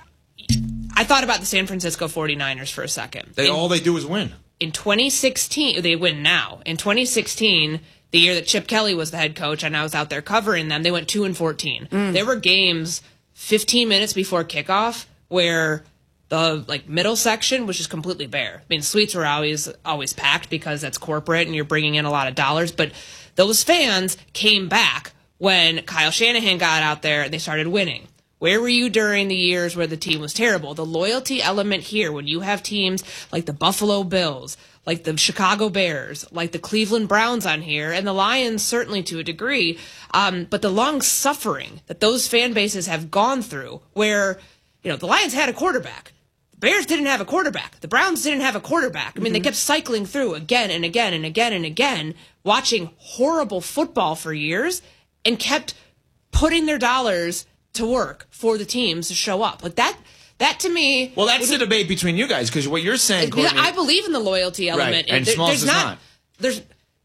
I thought about the San Francisco forty-niners for a second. They in, all they do is win. In twenty sixteen, they win now. In twenty sixteen, the year that Chip Kelly was the head coach and I was out there covering them, they went two and fourteen. Mm. There were games fifteen minutes before kickoff where the like middle section was just completely bare. I mean, suites were always always packed because that's corporate and you're bringing in a lot of dollars, but those fans came back when Kyle Shanahan got out there and they started winning. Where were you during the years where the team was terrible? The loyalty element here, when you have teams like the Buffalo Bills, like the Chicago Bears, like the Cleveland Browns on here, and the Lions certainly to a degree, um, but the long suffering that those fan bases have gone through where, you know, the Lions had a quarterback. The Bears didn't have a quarterback. The Browns didn't have a quarterback. I mean, they kept cycling through again and again and again and again, watching horrible football for years, and kept putting their dollars to work for the teams to show up. Like that, that to me. Well, that's the debate between you guys, because what you're saying, Because Courtney, I believe in the loyalty element. Right, and there- Smalls there's does not. There's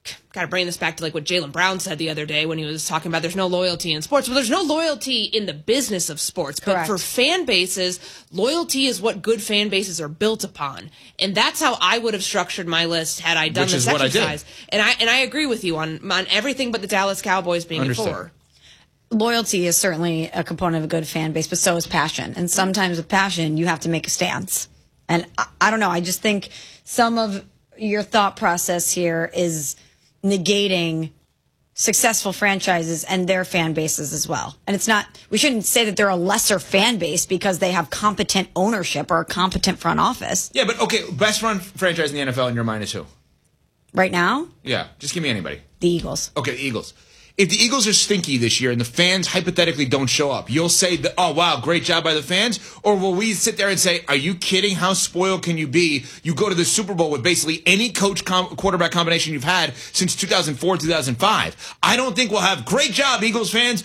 Got to bring this back to like what Jaylen Brown said the other day when he was talking about there's no loyalty in sports. Well, there's no loyalty in the business of sports. Correct. But for fan bases, loyalty is what good fan bases are built upon. And that's how I would have structured my list had I done Which this is what I did. exercise. And I and I agree with you on, on everything but the Dallas Cowboys being Understood. at four. Loyalty is certainly a component of a good fan base, but so is passion. And sometimes with passion, you have to make a stance. And I, I don't know. I just think some of your thought process here is negating successful franchises and their fan bases as well. And it's not, we shouldn't say that they're a lesser fan base because they have competent ownership or a competent front office. Yeah, but okay, best run franchise in the N F L in your mind is who? Right now, Yeah, just give me anybody. the Eagles. Okay, the Eagles. If the Eagles are stinky this year and the fans hypothetically don't show up, you'll say, that, oh, wow, great job by the fans? Or will we sit there and say, are you kidding? How spoiled can you be? You go to the Super Bowl with basically any coach com- quarterback combination you've had since two thousand four, two thousand five. I don't think we'll have great job, Eagles fans.